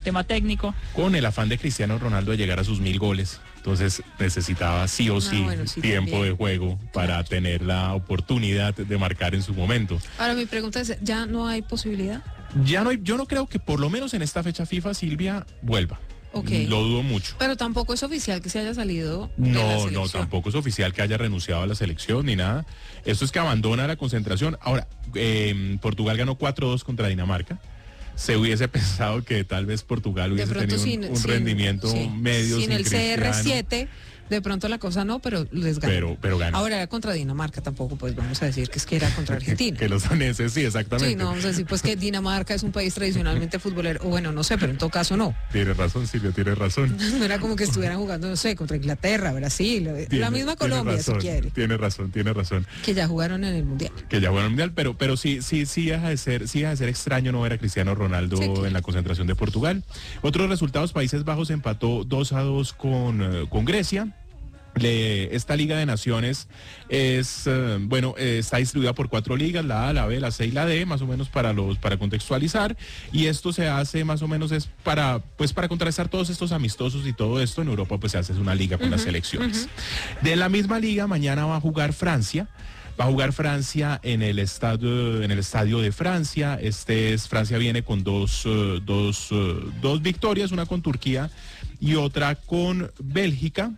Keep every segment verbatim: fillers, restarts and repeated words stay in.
tema técnico. Con el afán de Cristiano Ronaldo de llegar a sus mil goles. Entonces necesitaba sí o Ah, sí, bueno, sí, tiempo también. de juego para tener la oportunidad de marcar en su momento. Ahora mi pregunta es, ¿ya no hay posibilidad? Ya no hay, yo no creo que por lo menos en esta fecha FIFA Silvia vuelva. Ok. Lo dudo mucho. Pero tampoco es oficial que se haya salido de la No, selección. no, tampoco es oficial que haya renunciado a la selección ni nada. Esto es que abandona la concentración. Ahora, eh, Portugal ganó cuatro dos contra Dinamarca. Se hubiese pensado que tal vez Portugal De hubiese pronto tenido sin, un, un sin- rendimiento sí, medio sin el C R Cristiano, siete, de pronto la cosa no, pero les ganó. pero, pero ganó. Ahora era contra Dinamarca tampoco, pues vamos a decir que es que era contra Argentina. Que los daneses, sí, exactamente. Sí, no vamos a decir pues que Dinamarca es un país tradicionalmente futbolero, o bueno, no sé, pero en todo caso no. Tienes razón, Silvia, tienes razón. No era como que estuvieran jugando, no sé, contra Inglaterra, Brasil, la Tiene- misma tiene Colombia, razón, si quiere, Tiene razón, tiene razón. que ya jugaron en el Mundial. Que ya jugaron el mundial, pero, pero sí, sí, sí deja de ser, sí deja de ser extraño no ver a Cristiano Ronaldo Sí, claro. en la concentración de Portugal. Otros resultados, Países Bajos empató dos a dos con, eh, con Grecia. Le- esta Liga de Naciones es, eh, bueno, eh, está distribuida por cuatro ligas, la A, la B, la C y la D, más o menos para los, para contextualizar, y esto se hace más o menos es para, pues para contrarrestar todos estos amistosos y todo esto. En Europa pues se hace una liga con las selecciones. De la misma liga, mañana va a jugar Francia. Va a jugar Francia en el estadio, en el estadio de Francia. Este es, Francia viene con dos, eh, dos, eh, dos victorias, una con Turquía y otra con Bélgica.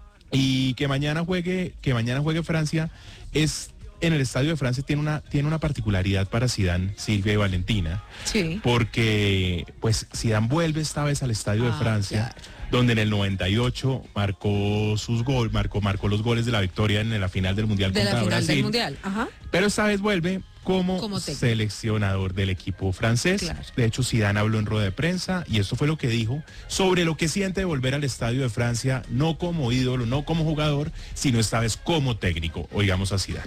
Y que mañana juegue, que mañana juegue Francia es en el estadio de Francia tiene una, tiene una particularidad para Zidane, Silvia y Valentina, Sí. porque pues Zidane vuelve esta vez al estadio de Ah, Francia, claro. donde en el noventa y ocho marcó sus gol, marcó, marcó los goles de la victoria en la final del Mundial De la contra final Brasil. del Mundial, ajá. Pero esta vez vuelve como, Como técnico. seleccionador del equipo francés. Claro. De hecho, Zidane habló en rueda de prensa y esto fue lo que dijo sobre lo que siente de volver al estadio de Francia, no como ídolo, no como jugador, sino esta vez como técnico. Oigamos a Zidane.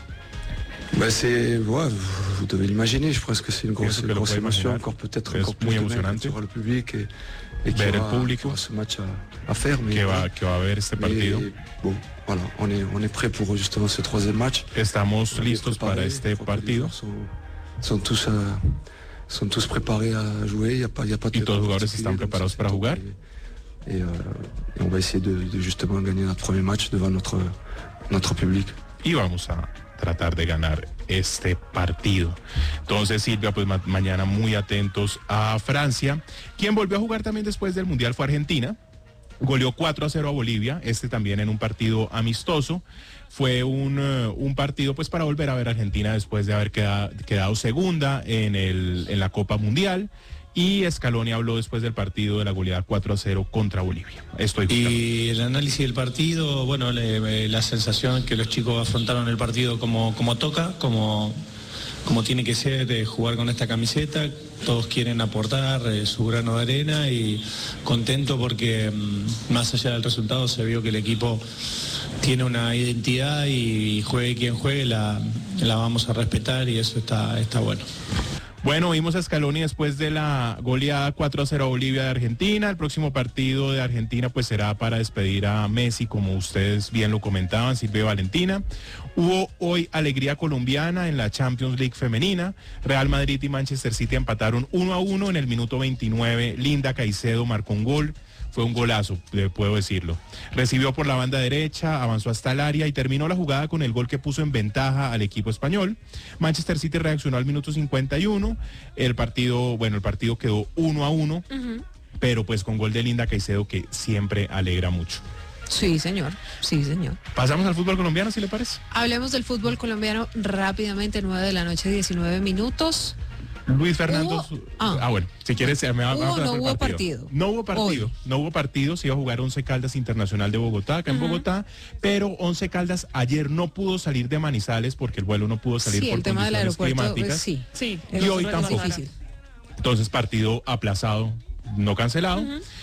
Bah c'est, ouais, vous, vous devez l'imaginer, je pense que c'est une grosse, Pienso que lo grosse puede émotion, imaginar. encore peut-être Es encore plus muy demain quand emocionante. il y aura le public et, et qu'il y Ver el aura, público. qu'il y aura ce match à, à faire. Mais, Que va, que va a haber este mais, partido. bon, voilà, on est, on est prêt pour justement ce troisième match. Estamos On est listos préparés, para je este crois que les partido. joueurs Sont, sont tous, euh, sont tous préparés à jouer, il y a pas, il y a pas de Y todos los jugadores particulier, están donc preparados c'est para top. jugar. Et, et, euh, et on va essayer de, de justement gagner notre premier match devant notre, notre public. Y vamos a tratar de ganar este partido. Entonces, Silvia, pues ma- mañana muy atentos a Francia. Quien volvió a jugar también después del Mundial fue Argentina. Goleó cuatro a cero a Bolivia, este también en un partido amistoso. Fue un, eh, un partido pues para volver a ver a Argentina después de haber queda- quedado segunda en, el, en la Copa Mundial. Y Scaloni habló después del partido de la goleada cuatro a cero contra Bolivia. Estoy Y el análisis del partido, bueno, le- la sensación que los chicos afrontaron el partido como, como toca, como, como tiene que ser, de jugar con esta camiseta. Todos quieren aportar eh, su grano de arena y contento porque mm, más allá del resultado se vio que el equipo tiene una identidad y juegue quien juegue, la, la vamos a respetar y eso está, está bueno. Bueno, vimos a Scaloni después de la goleada cuatro a cero a Bolivia de Argentina. El próximo partido de Argentina pues será para despedir a Messi, como ustedes bien lo comentaban, Silvia y Valentina. Hubo hoy alegría colombiana en la Champions League femenina. Real Madrid y Manchester City empataron uno a uno en el minuto veintinueve. Linda Caicedo marcó un gol. Fue un golazo, eh, puedo decirlo. Recibió por la banda derecha, avanzó hasta el área y terminó la jugada con el gol que puso en ventaja al equipo español. Manchester City reaccionó al minuto cincuenta y uno. El partido, bueno, el partido quedó uno a uno, Ujú. pero pues con gol de Linda Caicedo que siempre alegra mucho. Sí, señor, sí, señor. Pasamos al fútbol colombiano, si le parece. Hablemos del fútbol colombiano rápidamente, nueve de la noche, diecinueve minutos. Luis Fernando. Hubo- Su- ah. ah, bueno, si quieres, me va- Hubo, vamos a no hacer hubo partido. No hubo partido, Hoy. no hubo partido, se iba a jugar Once Caldas Internacional de Bogotá, acá en Bogotá, pero Once Caldas ayer no pudo salir de Manizales porque el vuelo no pudo salir Sí, por el tema del condiciones aeropuerto, climáticas. pues, sí. Sí. Y hoy es tampoco. difícil. Entonces, partido aplazado, no cancelado.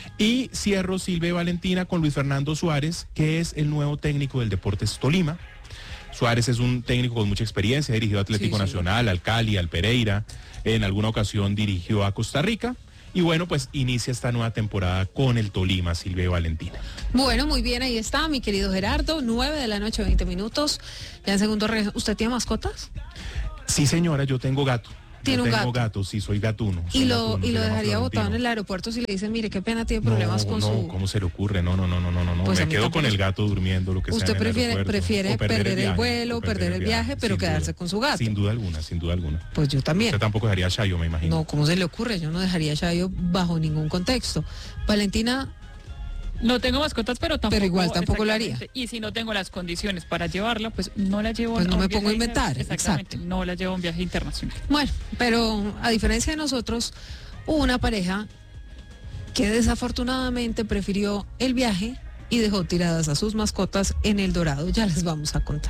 Y cierro, Silvia y Valentina, con Luis Fernando Suárez, que es el nuevo técnico del Deportes Tolima. Suárez es un técnico con mucha experiencia, dirigió a Atlético Sí, sí. Nacional, al Cali, al Pereira, en alguna ocasión dirigió a Costa Rica. Y bueno, pues inicia esta nueva temporada con el Tolima, Silvia y Valentina. Bueno, muy bien, ahí está, mi querido Gerardo, nueve de la noche, veinte minutos. Ya en segundo regreso, ¿usted tiene mascotas? Sí, señora, yo tengo gato. Tiene Yo un tengo gato. gato, sí, soy gatuno. Y soy lo, gatuno, y se lo llama dejaría botado en Florentino. el aeropuerto si le dicen, mire, qué pena, tiene problemas no, con no, su... ¿cómo se le ocurre? No, no, no, no, no, no, no. Pues a Me mí quedo tampoco con el se- gato durmiendo, lo que sea Usted en el prefiere, aeropuerto. prefiere O perder, el viaje, vuelo, o perder el viaje, pero sin quedarse duda. con su gato. Sin duda alguna, sin duda alguna. Pues yo también. Usted tampoco dejaría a Chayo, me imagino. No, ¿cómo se le ocurre? Yo no dejaría a Chayo bajo ningún contexto. Valentina, No tengo mascotas, pero tampoco. Pero igual tampoco lo haría. exactamente. Y si no tengo las condiciones para llevarla, pues no la llevo. Pues no a un me pongo a viaje inventar, inter- Exactamente, exacto. no la llevo a un viaje internacional. bueno, pero a diferencia de nosotros, hubo una pareja que desafortunadamente prefirió el viaje y dejó tiradas a sus mascotas en El Dorado. Ya les vamos a contar.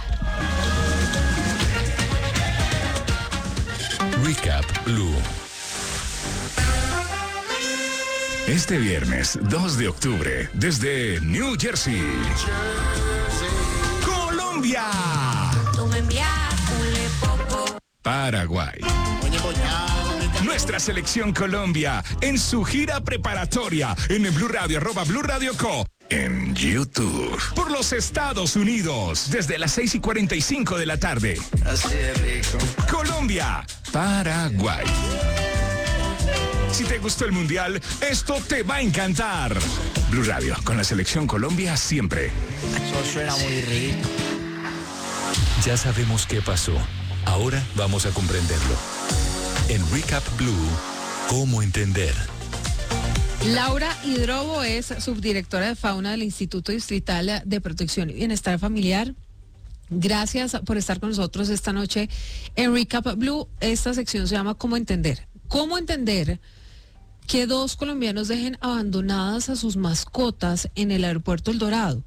Recap Blue. Este viernes dos de octubre, desde New Jersey, Colombia, Paraguay. Nuestra selección Colombia en su gira preparatoria en Blue Radio, arroba Blue Radio Co. En YouTube. Por los Estados Unidos, desde las seis y cuarenta y cinco de la tarde. Colombia, Paraguay. Si te gustó el Mundial, esto te va a encantar. Blue Radio, con la selección Colombia siempre. Eso suena muy rico. Ya sabemos qué pasó. Ahora vamos a comprenderlo. En Recap Blue, ¿cómo entender? Laura Hidrobo es subdirectora de fauna del Instituto Distrital de Protección y Bienestar Familiar. Gracias por estar con nosotros esta noche en Recap Blue. Esta sección se llama ¿Cómo entender? ¿Cómo entender que dos colombianos dejen abandonadas a sus mascotas en el aeropuerto El Dorado?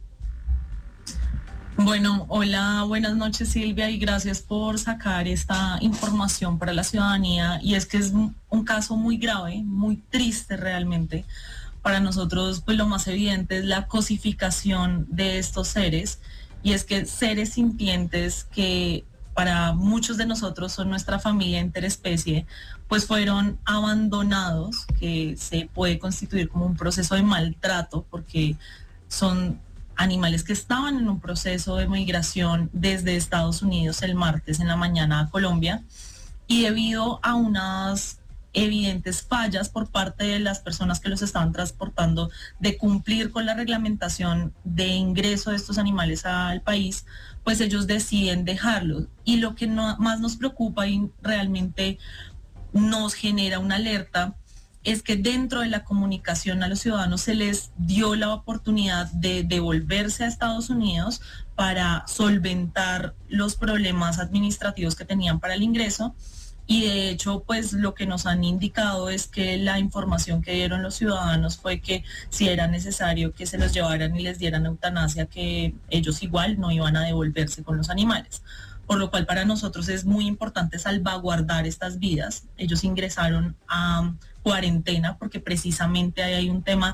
Bueno, hola, buenas noches Silvia y gracias por sacar esta información para la ciudadanía. Y es que es un caso muy grave, muy triste realmente. Para nosotros, pues lo más evidente es la cosificación de estos seres, y es que seres sintientes que para muchos de nosotros son nuestra familia interespecie, pues fueron abandonados, que se puede constituir como un proceso de maltrato porque son animales que estaban en un proceso de migración desde Estados Unidos el martes en la mañana a Colombia, y debido a unas evidentes fallas por parte de las personas que los estaban transportando de cumplir con la reglamentación de ingreso de estos animales al país, pues ellos deciden dejarlos. Y lo que no, más nos preocupa y realmente nos genera una alerta es que dentro de la comunicación a los ciudadanos se les dio la oportunidad de devolverse a Estados Unidos para solventar los problemas administrativos que tenían para el ingreso. Y de hecho, pues lo que nos han indicado es que la información que dieron los ciudadanos fue que si era necesario que se los llevaran y les dieran eutanasia, que ellos igual no iban a devolverse con los animales. Por lo cual para nosotros es muy importante salvaguardar estas vidas. Ellos ingresaron a cuarentena porque precisamente ahí hay un tema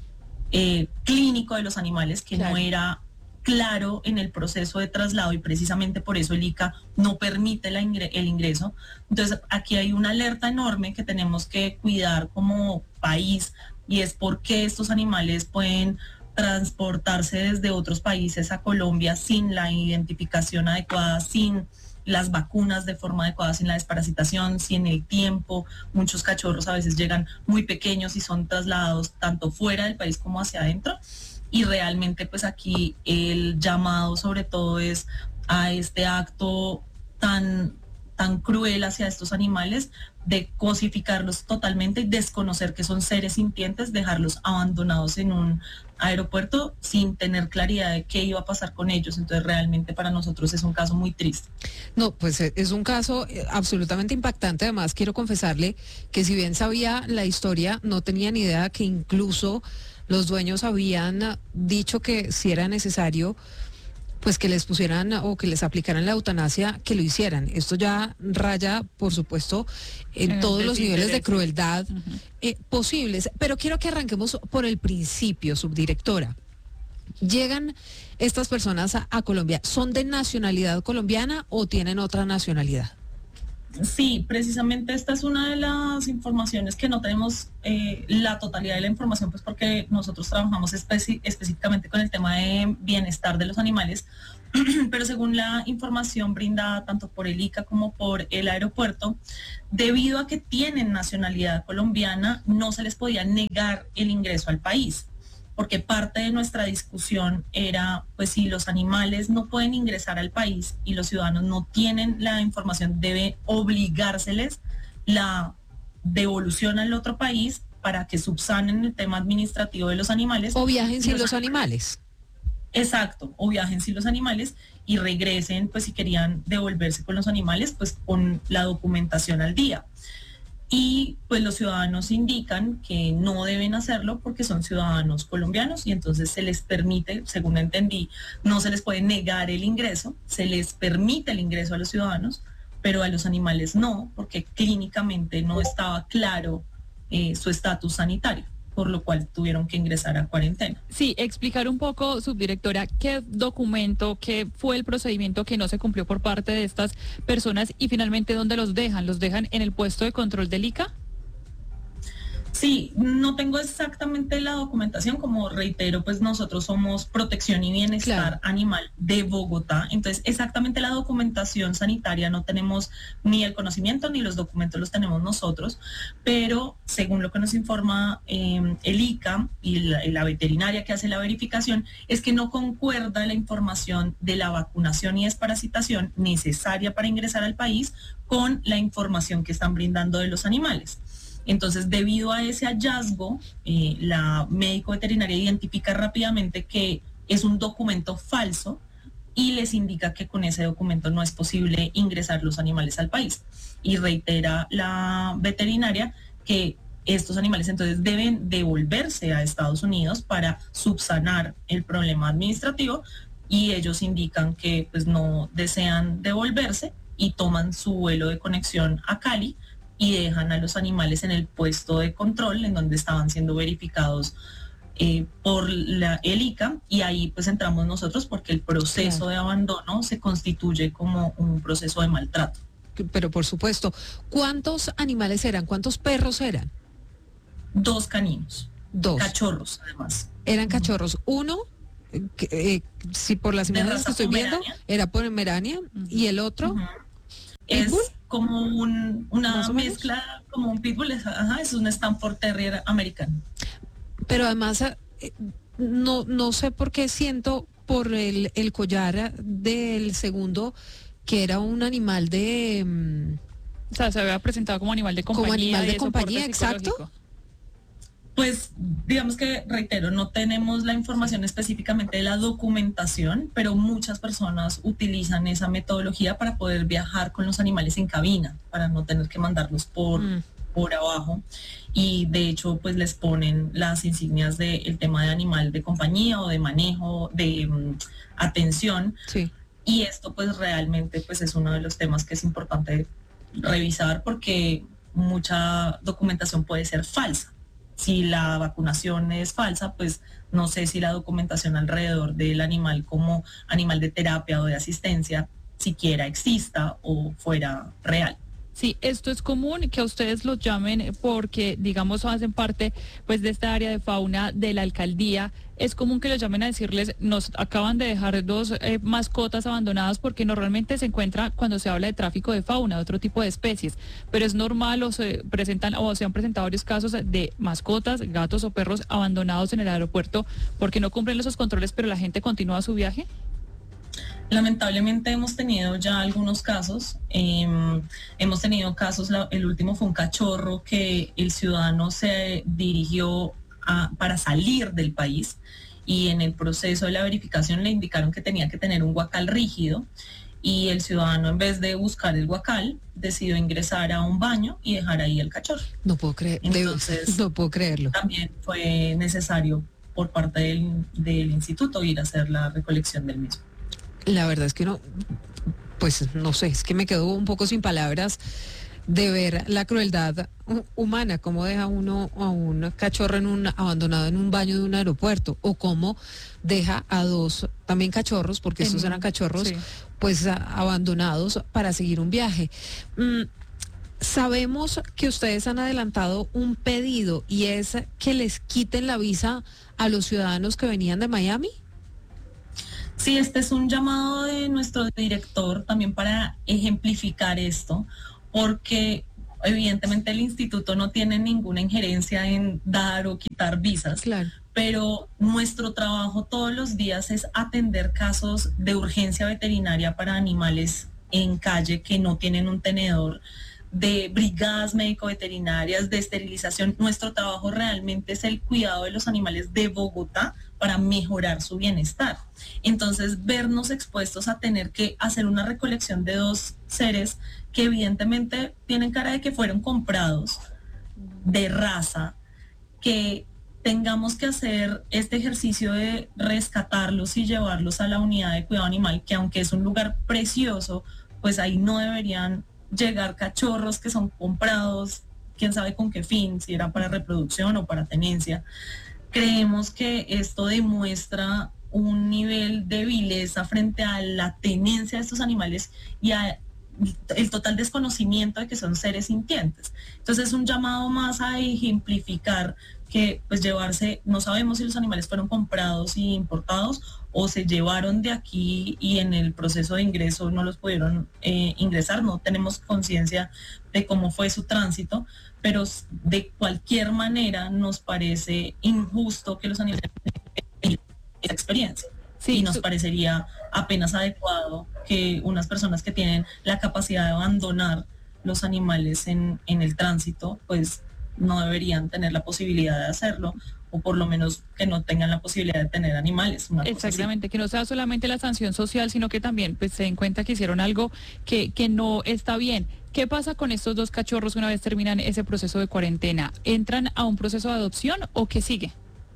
eh, clínico de los animales que claro. no era claro en el proceso de traslado, y precisamente por eso el I C A no permite la ingre- el ingreso. Entonces aquí hay una alerta enorme que tenemos que cuidar como país, y es por qué estos animales pueden transportarse desde otros países a Colombia sin la identificación adecuada, sin las vacunas de forma adecuada, sin la desparasitación, sin el tiempo. Muchos cachorros a veces llegan muy pequeños y son trasladados tanto fuera del país como hacia adentro. Y realmente pues aquí el llamado sobre todo es a este acto tan, tan cruel hacia estos animales de cosificarlos totalmente y desconocer que son seres sintientes, dejarlos abandonados en un aeropuerto sin tener claridad de qué iba a pasar con ellos. Entonces realmente para nosotros es un caso muy triste. No, pues es un caso absolutamente impactante. Además quiero confesarle que si bien sabía la historia, no tenía ni idea que incluso los dueños habían dicho que si era necesario, pues que les pusieran o que les aplicaran la eutanasia, que lo hicieran. Esto ya raya, por supuesto, en En todos los niveles de desinterés. crueldad Ujú. eh, posibles. Pero quiero que arranquemos por el principio, subdirectora. Llegan estas personas a, a Colombia, ¿son de nacionalidad colombiana o tienen otra nacionalidad? Sí, precisamente esta es una de las informaciones que no tenemos eh, la totalidad de la información, pues porque nosotros trabajamos especi- específicamente con el tema de bienestar de los animales, pero según la información brindada tanto por el I C A como por el aeropuerto, debido a que tienen nacionalidad colombiana, no se les podía negar el ingreso al país, porque parte de nuestra discusión era, pues si los animales no pueden ingresar al país y los ciudadanos no tienen la información, debe obligárseles la devolución al otro país para que subsanen el tema administrativo de los animales. O viajen sin los, los animales. Exacto, o viajen sin los animales y regresen, pues si querían devolverse con los animales, pues con la documentación al día. Y pues los ciudadanos indican que no deben hacerlo porque son ciudadanos colombianos y entonces se les permite, según entendí, no se les puede negar el ingreso, se les permite el ingreso a los ciudadanos, pero a los animales no, porque clínicamente no estaba claro eh, su estatus sanitario, por lo cual tuvieron que ingresar a cuarentena. Sí, explicar un poco, subdirectora, qué documento, qué fue el procedimiento que no se cumplió por parte de estas personas y finalmente dónde los dejan. ¿Los dejan en el puesto de control del I C A? Sí, no tengo exactamente la documentación, como reitero, pues nosotros somos Protección y Bienestar Claro. Animal de Bogotá, entonces exactamente la documentación sanitaria no tenemos ni el conocimiento ni los documentos los tenemos nosotros, pero según lo que nos informa eh, el I C A y la, la veterinaria que hace la verificación, es que no concuerda la información de la vacunación y desparasitación necesaria para ingresar al país con la información que están brindando de los animales. Entonces, debido a ese hallazgo, eh, la médico veterinaria identifica rápidamente que es un documento falso y les indica que con ese documento no es posible ingresar los animales al país. Y reitera la veterinaria que estos animales entonces deben devolverse a Estados Unidos para subsanar el problema administrativo y ellos indican que pues no desean devolverse y toman su vuelo de conexión a Cali y dejan a los animales en el puesto de control en donde estaban siendo verificados eh, por la, el I C A y ahí pues entramos nosotros porque el proceso Claro. de abandono se constituye como un proceso de maltrato. Pero por supuesto, ¿cuántos animales eran? ¿Cuántos perros eran? Dos caninos, Dos. cachorros además. Eran cachorros. Uno, eh, que, eh, si por las De imágenes que raza estoy viendo, pomerania. era Pomerania, y el otro, Ujú. Es ¿Pitbull? como un, una ¿Más o menos? mezcla, como un pitbull, es, ajá, es un Stanford Terrier americano. pero además eh, no, no sé por qué siento por el, el collar del segundo que era un animal de... mm, O sea, se había presentado como animal de Como compañía. animal de y soporte compañía, exacto. psicológico. Pues digamos que, reitero, no tenemos la información específicamente de la documentación, pero muchas personas utilizan esa metodología para poder viajar con los animales en cabina, para no tener que mandarlos por, Mm. por abajo. Y de hecho, pues les ponen las insignias del tema de animal de compañía o de manejo, de mm, atención. sí. Y esto pues realmente pues es uno de los temas que es importante revisar porque mucha documentación puede ser falsa. Si la vacunación es falsa, pues no sé si la documentación alrededor del animal como animal de terapia o de asistencia siquiera exista o fuera real. Sí, esto es común que a ustedes los llamen porque, digamos, hacen parte pues de esta área de fauna de la alcaldía. Es común que los llamen a decirles, nos acaban de dejar dos eh, mascotas abandonadas porque normalmente se encuentra cuando se habla de tráfico de fauna, de otro tipo de especies. Pero es normal o se presentan o se han presentado varios casos de mascotas, gatos o perros abandonados en el aeropuerto porque no cumplen esos controles, pero la gente continúa su viaje. Lamentablemente hemos tenido ya algunos casos, eh, hemos tenido casos, la, el último fue un cachorro que el ciudadano se dirigió a, para salir del país y en el proceso de la verificación le indicaron que tenía que tener un guacal rígido y el ciudadano en vez de buscar el guacal decidió ingresar a un baño y dejar ahí el cachorro. No puedo creer, Entonces, no puedo creerlo. También fue necesario por parte del, del instituto ir a hacer la recolección del mismo. La verdad es que no, pues no sé, es que me quedo un poco sin palabras de ver la crueldad hu- humana, cómo deja uno a un cachorro en un, abandonado en un baño de un aeropuerto, o cómo deja a dos también cachorros, porque estos En- eran cachorros, sí. pues a- abandonados para seguir un viaje. Mm, Sabemos que ustedes han adelantado un pedido y es que les quiten la visa a los ciudadanos que venían de Miami. Sí, este es un llamado de nuestro director también para ejemplificar esto, porque evidentemente el instituto no tiene ninguna injerencia en dar o quitar visas, Claro. pero nuestro trabajo todos los días es atender casos de urgencia veterinaria para animales en calle que no tienen un tenedor, de brigadas médico-veterinarias, de esterilización. Nuestro trabajo realmente es el cuidado de los animales de Bogotá para mejorar su bienestar. Entonces, vernos expuestos a tener que hacer una recolección de dos seres que evidentemente tienen cara de que fueron comprados de raza, que tengamos que hacer este ejercicio de rescatarlos y llevarlos a la unidad de cuidado animal, que aunque es un lugar precioso, pues ahí no deberían llegar cachorros que son comprados, quién sabe con qué fin, si era para reproducción o para tenencia. Creemos que esto demuestra un nivel de vileza frente a la tenencia de estos animales y a el total desconocimiento de que son seres sintientes. Entonces es un llamado más a ejemplificar que pues llevarse, no sabemos si los animales fueron comprados y importados o se llevaron de aquí y en el proceso de ingreso no los pudieron eh, ingresar, no tenemos conciencia de cómo fue su tránsito, pero de cualquier manera nos parece injusto que los animales tengan esa experiencia. Sí, y nos su- parecería apenas adecuado que unas personas que tienen la capacidad de abandonar los animales en, en el tránsito, pues no deberían tener la posibilidad de hacerlo, o por lo menos que no tengan la posibilidad de tener animales. Una Exactamente, que no sea solamente la sanción social, sino que también pues, se den cuenta que hicieron algo que, que no está bien. ¿Qué pasa con estos dos cachorros una vez terminan ese proceso de cuarentena? ¿Entran a un proceso de adopción o qué sigue?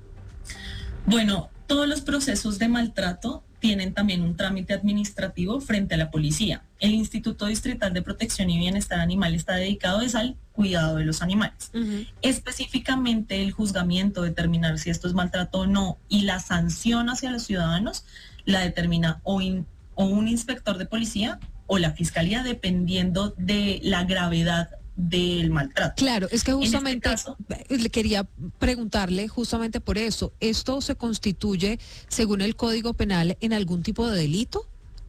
Bueno, todos los procesos de maltrato tienen también un trámite administrativo frente a la policía. El Instituto Distrital de Protección y Bienestar Animal está dedicado es al cuidado de los animales. Uh-huh. Específicamente el juzgamiento, determinar si esto es maltrato o no, y la sanción hacia los ciudadanos la determina o, in, o un inspector de policía o la fiscalía, dependiendo de la gravedad del maltrato. Claro, es que justamente en este caso, le quería preguntarle justamente por eso, ¿esto se constituye, según el Código Penal, en algún tipo de delito?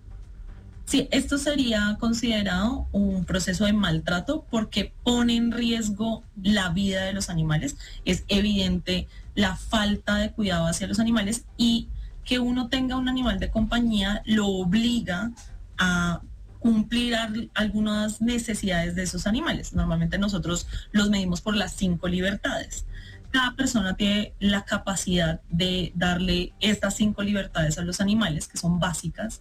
Sí, esto sería considerado un proceso de maltrato porque pone en riesgo la vida de los animales. Es evidente la falta de cuidado hacia los animales, y que uno tenga un animal de compañía lo obliga a cumplir algunas necesidades de esos animales. Normalmente nosotros los medimos por las cinco libertades. Cada persona tiene la capacidad de darle estas cinco libertades a los animales, que son básicas,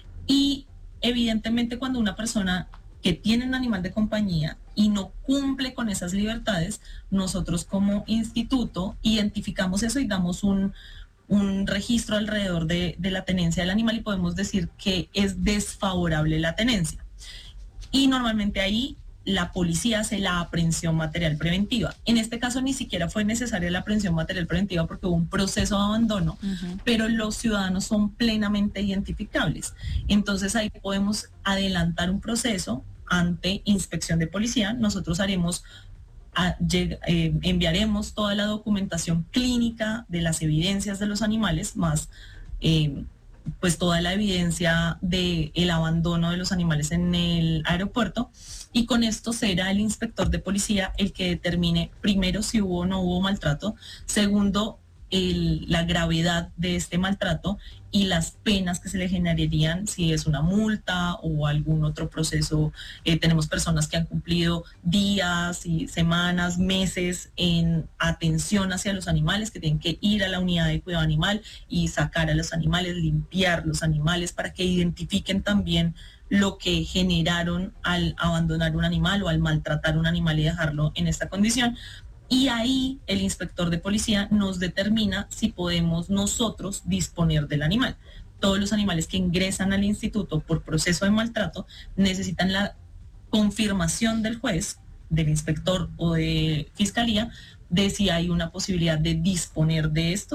y evidentemente cuando una persona que tiene un animal de compañía y no cumple con esas libertades, nosotros como instituto identificamos eso y damos un un registro alrededor de, de la tenencia del animal y podemos decir que es desfavorable la tenencia. Y normalmente ahí la policía hace la aprehensión material preventiva. En este caso ni siquiera fue necesaria la aprehensión material preventiva porque hubo un proceso de abandono, uh-huh. pero los ciudadanos son plenamente identificables. Entonces ahí podemos adelantar un proceso ante inspección de policía. Nosotros haremos A, eh, enviaremos toda la documentación clínica de las evidencias de los animales, más eh, pues toda la evidencia del abandono de los animales en el aeropuerto, y con esto será el inspector de policía el que determine primero si hubo o no hubo maltrato, segundo el, la gravedad de este maltrato y las penas que se le generarían si es una multa o algún otro proceso. Eh, tenemos personas que han cumplido días y semanas, meses en atención hacia los animales, que tienen que ir a la unidad de cuidado animal y sacar a los animales, limpiar los animales para que identifiquen también lo que generaron al abandonar un animal o al maltratar un animal y dejarlo en esta condición. Y ahí el inspector de policía nos determina si podemos nosotros disponer del animal. Todos los animales que ingresan al instituto por proceso de maltrato necesitan la confirmación del juez, del inspector o de fiscalía de si hay una posibilidad de disponer de estos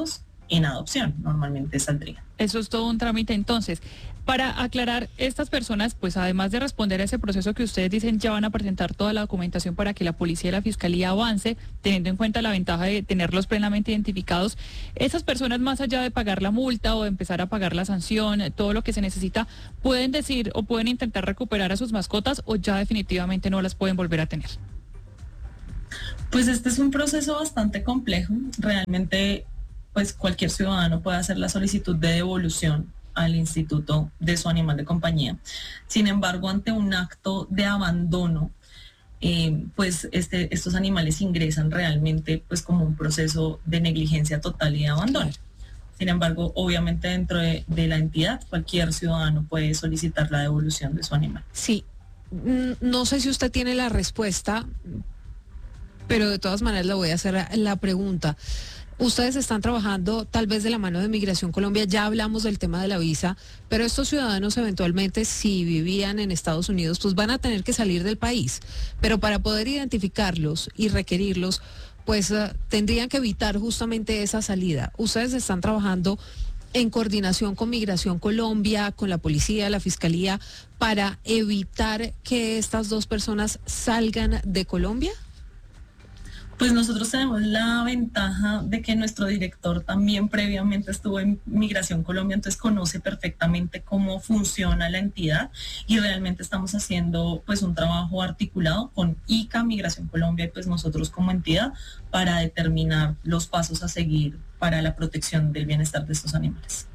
en adopción, normalmente saldría. Eso es todo un trámite entonces. Para aclarar, estas personas, pues además de responder a ese proceso que ustedes dicen, ya van a presentar toda la documentación para que la policía y la fiscalía avance, teniendo en cuenta la ventaja de tenerlos plenamente identificados. Esas personas, más allá de pagar la multa o de empezar a pagar la sanción, todo lo que se necesita, pueden decir o pueden intentar recuperar a sus mascotas, o ya definitivamente no las pueden volver a tener. Pues este es un proceso bastante complejo. Realmente, pues cualquier ciudadano puede hacer la solicitud de devolución al instituto de su animal de compañía. Sin embargo, ante un acto de abandono, eh, pues este, estos animales ingresan realmente pues como un proceso de negligencia total y de abandono. Claro. Sin embargo, obviamente dentro de, de la entidad, cualquier ciudadano puede solicitar la devolución de su animal. Sí, no sé si usted tiene la respuesta, pero de todas maneras le voy a hacer la pregunta. Ustedes están trabajando tal vez de la mano de Migración Colombia, ya hablamos del tema de la visa, pero estos ciudadanos eventualmente, si vivían en Estados Unidos, pues van a tener que salir del país. Pero para poder identificarlos y requerirlos, pues uh, tendrían que evitar justamente esa salida. Ustedes están trabajando en coordinación con Migración Colombia, con la policía, la fiscalía, para evitar que estas dos personas salgan de Colombia. Pues nosotros tenemos la ventaja de que nuestro director también previamente estuvo en Migración Colombia, entonces conoce perfectamente cómo funciona la entidad, y realmente estamos haciendo pues un trabajo articulado con I C A, Migración Colombia, y pues nosotros como entidad, para determinar los pasos a seguir para la protección del bienestar de estos animales.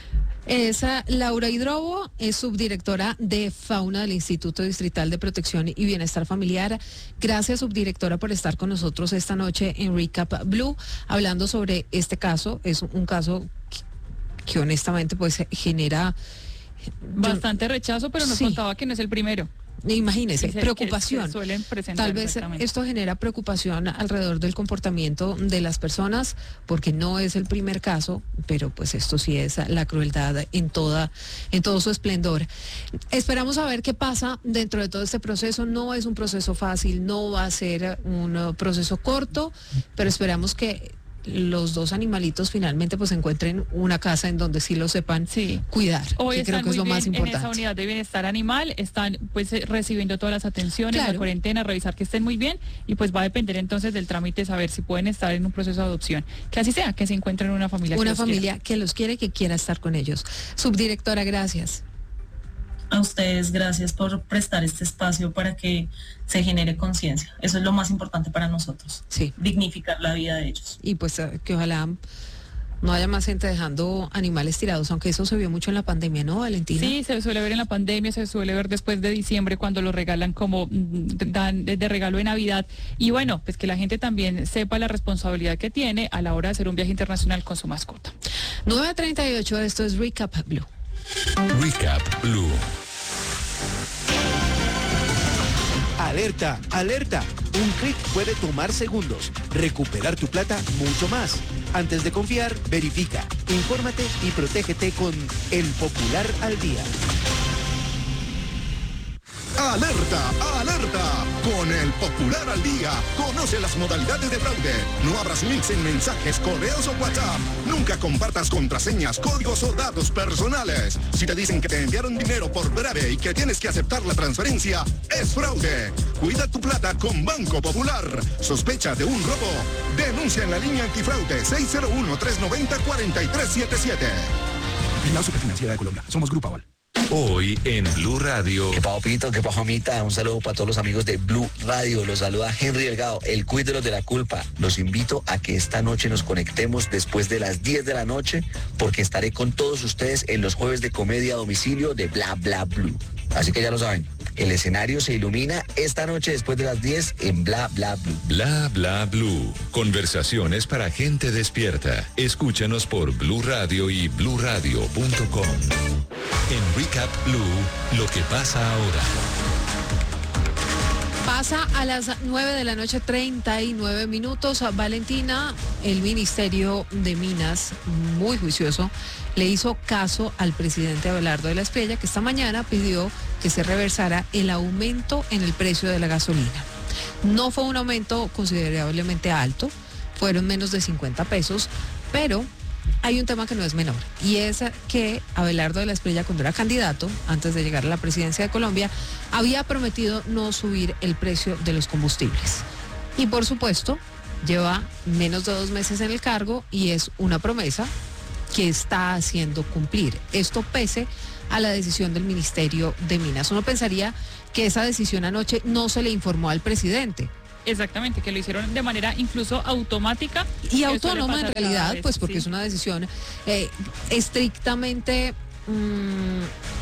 Es Laura Hidrobo, es subdirectora de Fauna del Instituto Distrital de Protección y Bienestar Familiar. Gracias, subdirectora, por estar con nosotros esta noche en Recap Blue, hablando sobre este caso. Es un caso que, que honestamente pues genera bastante rechazo, pero nos sí. contaba que no es el primero. Imagínese, se, preocupación. Tal vez esto genera preocupación alrededor del comportamiento de las personas, porque no es el primer caso, pero pues esto sí es la crueldad en toda, en todo su esplendor. Esperamos a ver qué pasa dentro de todo este proceso. No es un proceso fácil, no va a ser un proceso corto, pero esperamos que los dos animalitos finalmente pues encuentren una casa en donde sí lo sepan sí. cuidar. Hoy que creo que es lo más importante. En esa unidad de bienestar animal están pues recibiendo todas las atenciones, claro. la cuarentena, revisar que estén muy bien, y pues va a depender entonces del trámite saber si pueden estar en un proceso de adopción. Que así sea, que se encuentren una familia una que los familia quiera. que los quiere, que quiera estar con ellos. Subdirectora, gracias. A ustedes, gracias por prestar este espacio para que se genere conciencia. Eso es lo más importante para nosotros. Sí. Dignificar la vida de ellos. Y pues que ojalá no haya más gente dejando animales tirados, aunque eso se vio mucho en la pandemia, ¿no, Valentina? Sí, se suele ver en la pandemia, se suele ver después de diciembre cuando lo regalan como dan de regalo de Navidad. Y bueno, pues que la gente también sepa la responsabilidad que tiene a la hora de hacer un viaje internacional con su mascota. nueve treinta y ocho, esto es Recap Blue. Recap Blue. Alerta, alerta. Un clic puede tomar segundos. Recuperar tu plata mucho más. Antes de confiar, verifica, infórmate y protégete con El Popular al Día. ¡Alerta! ¡Alerta! Con El Popular al Día, conoce las modalidades de fraude. No abras links en mensajes, correos o WhatsApp. Nunca compartas contraseñas, códigos o datos personales. Si te dicen que te enviaron dinero por Breve y que tienes que aceptar la transferencia, es fraude. Cuida tu plata con Banco Popular. ¿Sospecha de un robo? Denuncia en la línea antifraude seis cero uno, tres nueve cero, cuatro tres siete siete. La Superfinanciera de Colombia. Somos Grupo Aval. Hoy en Blue Radio. ¿Qué pasó, Pito? ¿Qué pasó, Amita? Un saludo para todos los amigos de Blue Radio. Los saluda Henry Delgado, el quiz de los de la culpa. Los invito a que esta noche nos conectemos después de las diez de la noche, porque estaré con todos ustedes en los jueves de comedia a domicilio de Bla Bla Blue. Así que ya lo saben, el escenario se ilumina esta noche después de las diez en Bla Bla Blue. Bla Bla Blue. Conversaciones para gente despierta. Escúchanos por Blue Radio y blue radio punto com. En Recap Blue, lo que pasa ahora. Pasa a las nueve de la noche, treinta y nueve minutos. Valentina, el Ministerio de Minas, muy juicioso, le hizo caso al presidente Abelardo de la Espriella, que esta mañana pidió que se reversara el aumento en el precio de la gasolina. No fue un aumento considerablemente alto, fueron menos de cincuenta pesos, pero hay un tema que no es menor, y es que Abelardo de la Espriella, cuando era candidato, antes de llegar a la presidencia de Colombia, había prometido no subir el precio de los combustibles. Y por supuesto, lleva menos de dos meses en el cargo y es una promesa que está haciendo cumplir. Esto pese a la decisión del Ministerio de Minas. Uno pensaría que esa decisión anoche no se le informó al presidente. Exactamente, que lo hicieron de manera incluso automática. Y autónoma en realidad, pues porque sí. es una decisión eh, estrictamente mmm,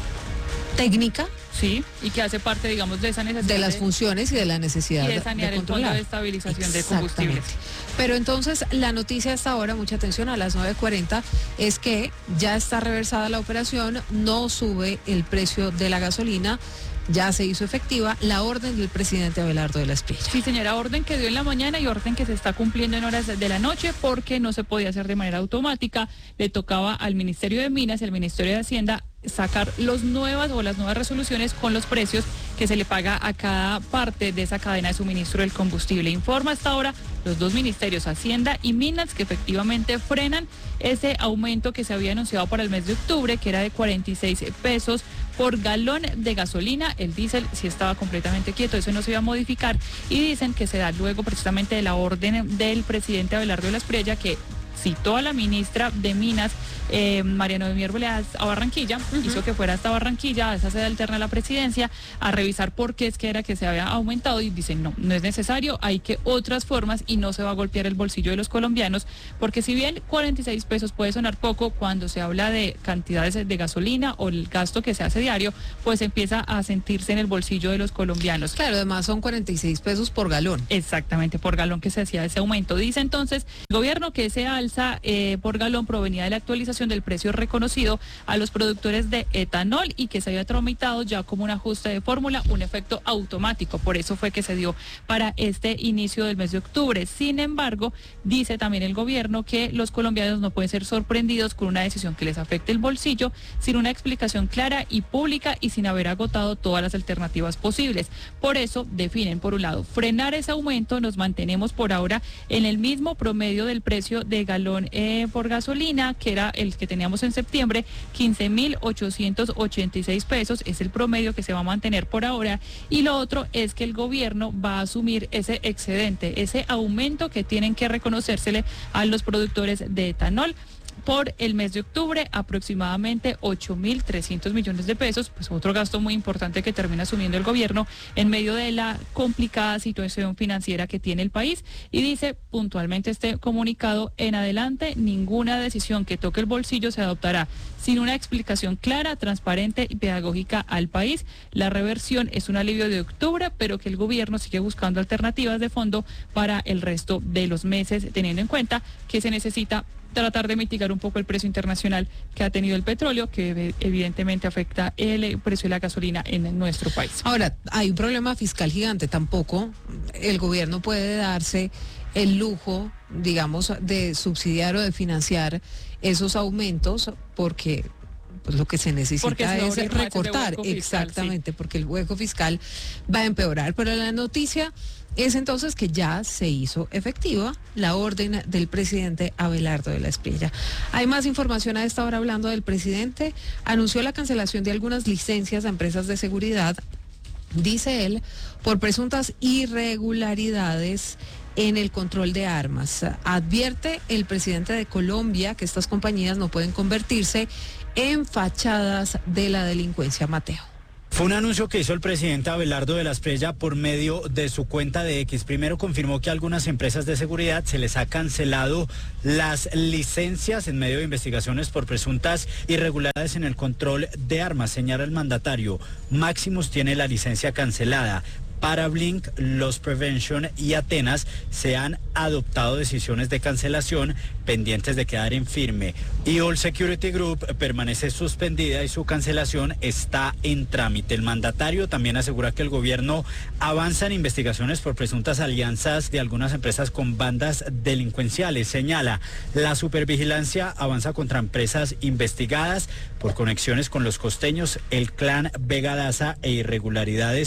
técnica. Sí, y que hace parte, digamos, de esa necesidad. De las funciones y de la necesidad y de sanear de el fondo de estabilización de combustibles. Pero entonces la noticia hasta ahora, mucha atención, a las nueve cuarenta, es que ya está reversada la operación, no sube el precio de la gasolina. Ya se hizo efectiva la orden del presidente Abelardo de la Espriella. Sí, señora, orden que dio en la mañana y orden que se está cumpliendo en horas de la noche porque no se podía hacer de manera automática. Le tocaba al Ministerio de Minas y al Ministerio de Hacienda sacar los nuevas o las nuevas resoluciones con los precios que se le paga a cada parte de esa cadena de suministro del combustible. Informa hasta ahora los dos ministerios, Hacienda y Minas, que efectivamente frenan ese aumento que se había anunciado para el mes de octubre, que era de cuarenta y seis pesos por galón de gasolina. El diésel sí estaba completamente quieto, eso no se iba a modificar, y dicen que se da luego precisamente de la orden del presidente Abelardo de la Espriella, que citó a la ministra de Minas, eh, Mariano de Miércoles, a Barranquilla, uh-huh. hizo que fuera hasta Barranquilla, a esa sede alterna a la presidencia, a revisar por qué es que era que se había aumentado, y dicen no, no es necesario, hay que otras formas y no se va a golpear el bolsillo de los colombianos, porque si bien cuarenta y seis pesos puede sonar poco cuando se habla de cantidades de gasolina o el gasto que se hace diario, pues empieza a sentirse en el bolsillo de los colombianos. Claro, además son cuarenta y seis pesos por galón. Exactamente, por galón que se hacía ese aumento. Dice entonces el gobierno que ese alza Eh, por galón provenía de la actualización del precio reconocido a los productores de etanol y que se había tramitado ya como un ajuste de fórmula, un efecto automático. Por eso fue que se dio para este inicio del mes de octubre. Sin embargo, dice también el gobierno que los colombianos no pueden ser sorprendidos con una decisión que les afecte el bolsillo sin una explicación clara y pública y sin haber agotado todas las alternativas posibles. Por eso definen, por un lado, frenar ese aumento, nos mantenemos por ahora en el mismo promedio del precio de galón Eh, por gasolina, que era el que teníamos en septiembre, quince mil ochocientos ochenta y seis pesos, es el promedio que se va a mantener por ahora. Y lo otro es que el gobierno va a asumir ese excedente, ese aumento que tienen que reconocérsele a los productores de etanol. Por el mes de octubre, aproximadamente ocho mil trescientos millones de pesos, pues otro gasto muy importante que termina asumiendo el gobierno en medio de la complicada situación financiera que tiene el país. Y dice puntualmente este comunicado: en adelante, ninguna decisión que toque el bolsillo se adoptará sin una explicación clara, transparente y pedagógica al país. La reversión es un alivio de octubre, pero que el gobierno sigue buscando alternativas de fondo para el resto de los meses, teniendo en cuenta que se necesita tratar de mitigar un poco el precio internacional que ha tenido el petróleo, que evidentemente afecta el precio de la gasolina en nuestro país. Ahora, hay un problema fiscal gigante. Tampoco el gobierno puede darse el lujo, digamos, de subsidiar o de financiar esos aumentos, porque pues lo que se necesita es, es recortar, fiscal, exactamente, sí. Porque el hueco fiscal va a empeorar. Pero la noticia es entonces que ya se hizo efectiva la orden del presidente Abelardo de la Espriella. Hay más información a esta hora hablando del presidente. Anunció la cancelación de algunas licencias a empresas de seguridad, dice él, por presuntas irregularidades en el control de armas. Advierte el presidente de Colombia que estas compañías no pueden convertirse en fachadas de la delincuencia. Mateo. Fue un anuncio que hizo el presidente Abelardo de la Espriella por medio de su cuenta de X. Primero confirmó que a algunas empresas de seguridad se les ha cancelado las licencias en medio de investigaciones por presuntas irregularidades en el control de armas. Señala el mandatario, Maximus tiene la licencia cancelada. Para Blink, Loss Prevention y Atenas se han adoptado decisiones de cancelación pendientes de quedar en firme. Y All Security Group permanece suspendida y su cancelación está en trámite. El mandatario también asegura que el gobierno avanza en investigaciones por presuntas alianzas de algunas empresas con bandas delincuenciales. Señala, la supervigilancia avanza contra empresas investigadas por conexiones con los costeños, el clan Vega Daza e irregularidades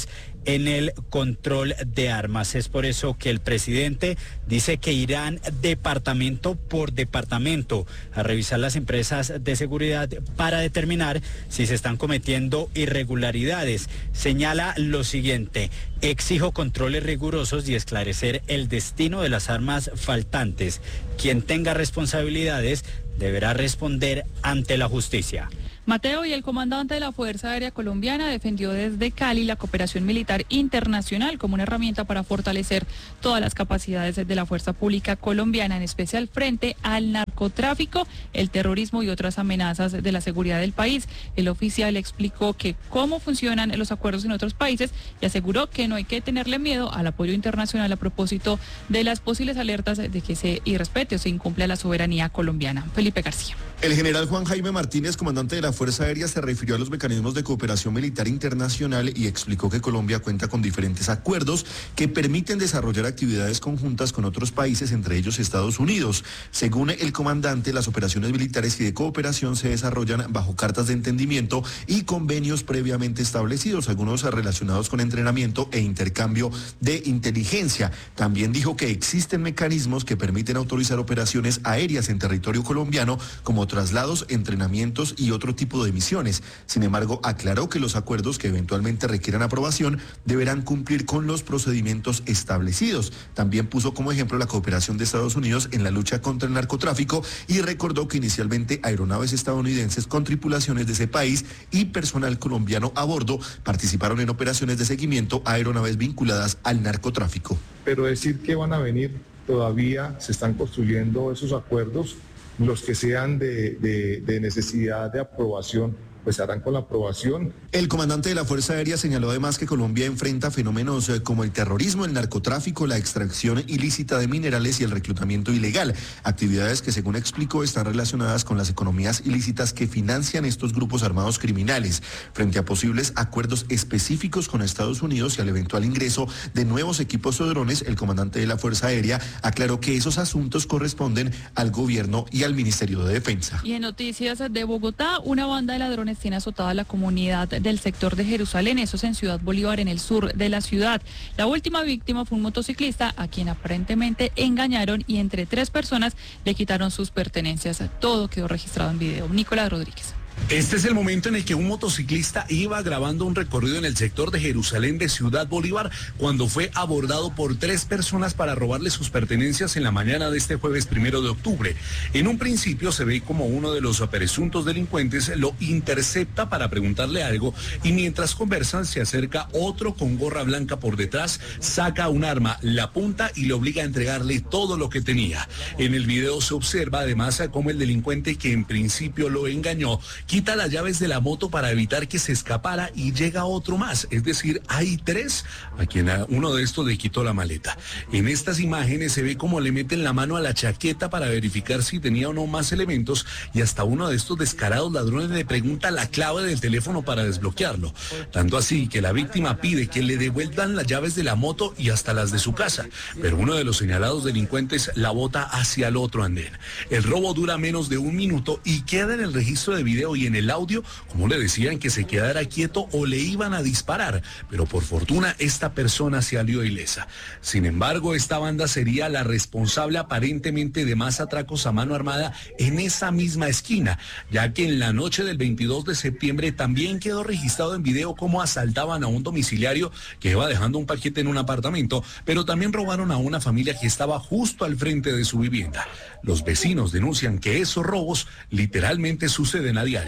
en el control de armas. Es por eso que el presidente dice que irán departamento por departamento a revisar las empresas de seguridad para determinar si se están cometiendo irregularidades. Señala lo siguiente: exijo controles rigurosos y esclarecer el destino de las armas faltantes. Quien tenga responsabilidades deberá responder ante la justicia. Mateo, y el comandante de la Fuerza Aérea Colombiana defendió desde Cali la cooperación militar internacional como una herramienta para fortalecer todas las capacidades de la fuerza pública colombiana, en especial frente al narcotráfico, el terrorismo y otras amenazas de la seguridad del país. El oficial explicó que cómo funcionan los acuerdos en otros países y aseguró que no hay que tenerle miedo al apoyo internacional a propósito de las posibles alertas de que se irrespete o se incumple la soberanía colombiana. Felipe García. El general Juan Jaime Martínez, comandante de la Fuerza Aérea, se refirió a los mecanismos de cooperación militar internacional y explicó que Colombia cuenta con diferentes acuerdos que permiten desarrollar actividades conjuntas con otros países, entre ellos Estados Unidos. Según el comandante, las operaciones militares y de cooperación se desarrollan bajo cartas de entendimiento y convenios previamente establecidos, algunos relacionados con entrenamiento e intercambio de inteligencia. También dijo que existen mecanismos que permiten autorizar operaciones aéreas en territorio colombiano, como traslados, entrenamientos y otro tipo de misiones. Sin embargo, aclaró que los acuerdos que eventualmente requieran aprobación deberán cumplir con los procedimientos establecidos. También puso como ejemplo la cooperación de Estados Unidos en la lucha contra el narcotráfico y recordó que inicialmente aeronaves estadounidenses con tripulaciones de ese país y personal colombiano a bordo participaron en operaciones de seguimiento a aeronaves vinculadas al narcotráfico. Pero decir que van a venir, todavía se están construyendo esos acuerdos. Los que sean de, de, de necesidad de aprobación, pues se harán con la aprobación. El comandante de la Fuerza Aérea señaló además que Colombia enfrenta fenómenos como el terrorismo, el narcotráfico, la extracción ilícita de minerales y el reclutamiento ilegal, actividades que, según explicó, están relacionadas con las economías ilícitas que financian estos grupos armados criminales. Frente a posibles acuerdos específicos con Estados Unidos y al eventual ingreso de nuevos equipos o drones, el comandante de la Fuerza Aérea aclaró que esos asuntos corresponden al gobierno y al Ministerio de Defensa. Y en noticias de Bogotá, una banda de ladrones tiene azotada a la comunidad del sector de Jerusalén, eso es en Ciudad Bolívar, en el sur de la ciudad. La última víctima fue un motociclista a quien aparentemente engañaron y entre tres personas le quitaron sus pertenencias. Todo quedó registrado en video. Nicolás Rodríguez. Este es el momento en el que un motociclista iba grabando un recorrido en el sector de Jerusalén de Ciudad Bolívar cuando fue abordado por tres personas para robarle sus pertenencias en la mañana de este jueves primero de octubre. En un principio se ve como uno de los presuntos delincuentes lo intercepta para preguntarle algo y mientras conversan se acerca otro con gorra blanca por detrás, saca un arma, la apunta y le obliga a entregarle todo lo que tenía. En el video se observa además cómo el delincuente que en principio lo engañó quita las llaves de la moto para evitar que se escapara y llega otro más, es decir, hay tres a quien a uno de estos le quitó la maleta. En estas imágenes se ve cómo le meten la mano a la chaqueta para verificar si tenía o no más elementos y hasta uno de estos descarados ladrones le pregunta la clave del teléfono para desbloquearlo. Tanto así que la víctima pide que le devuelvan las llaves de la moto y hasta las de su casa, pero uno de los señalados delincuentes la bota hacia el otro andén. El robo dura menos de un minuto y queda en el registro de video y en el audio como le decían que se quedara quieto o le iban a disparar, pero por fortuna esta persona se salió ilesa. Sin embargo, esta banda sería la responsable aparentemente de más atracos a mano armada en esa misma esquina, ya que en la noche del veintidós de septiembre también quedó registrado en video cómo asaltaban a un domiciliario que iba dejando un paquete en un apartamento, pero también robaron a una familia que estaba justo al frente de su vivienda. Los vecinos denuncian que esos robos literalmente suceden a diario.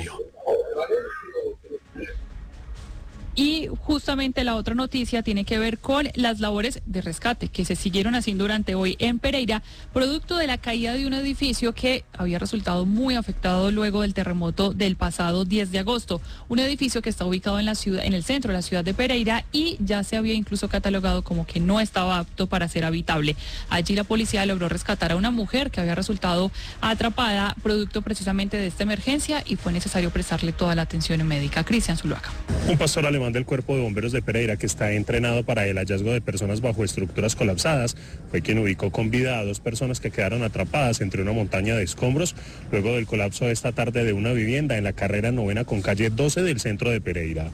Y justamente la otra noticia tiene que ver con las labores de rescate que se siguieron haciendo durante hoy en Pereira, producto de la caída de un edificio que había resultado muy afectado luego del terremoto del pasado diez de agosto. Un edificio que está ubicado en la ciudad, en el centro de la ciudad de Pereira y ya se había incluso catalogado como que no estaba apto para ser habitable. Allí la policía logró rescatar a una mujer que había resultado atrapada producto precisamente de esta emergencia y fue necesario prestarle toda la atención médica. Cristian Zuluaga. Un pastor alemán del Cuerpo de Bomberos de Pereira, que está entrenado para el hallazgo de personas bajo estructuras colapsadas, fue quien ubicó con vida a dos personas que quedaron atrapadas entre una montaña de escombros luego del colapso esta tarde de una vivienda en la carrera novena con calle doce del centro de Pereira.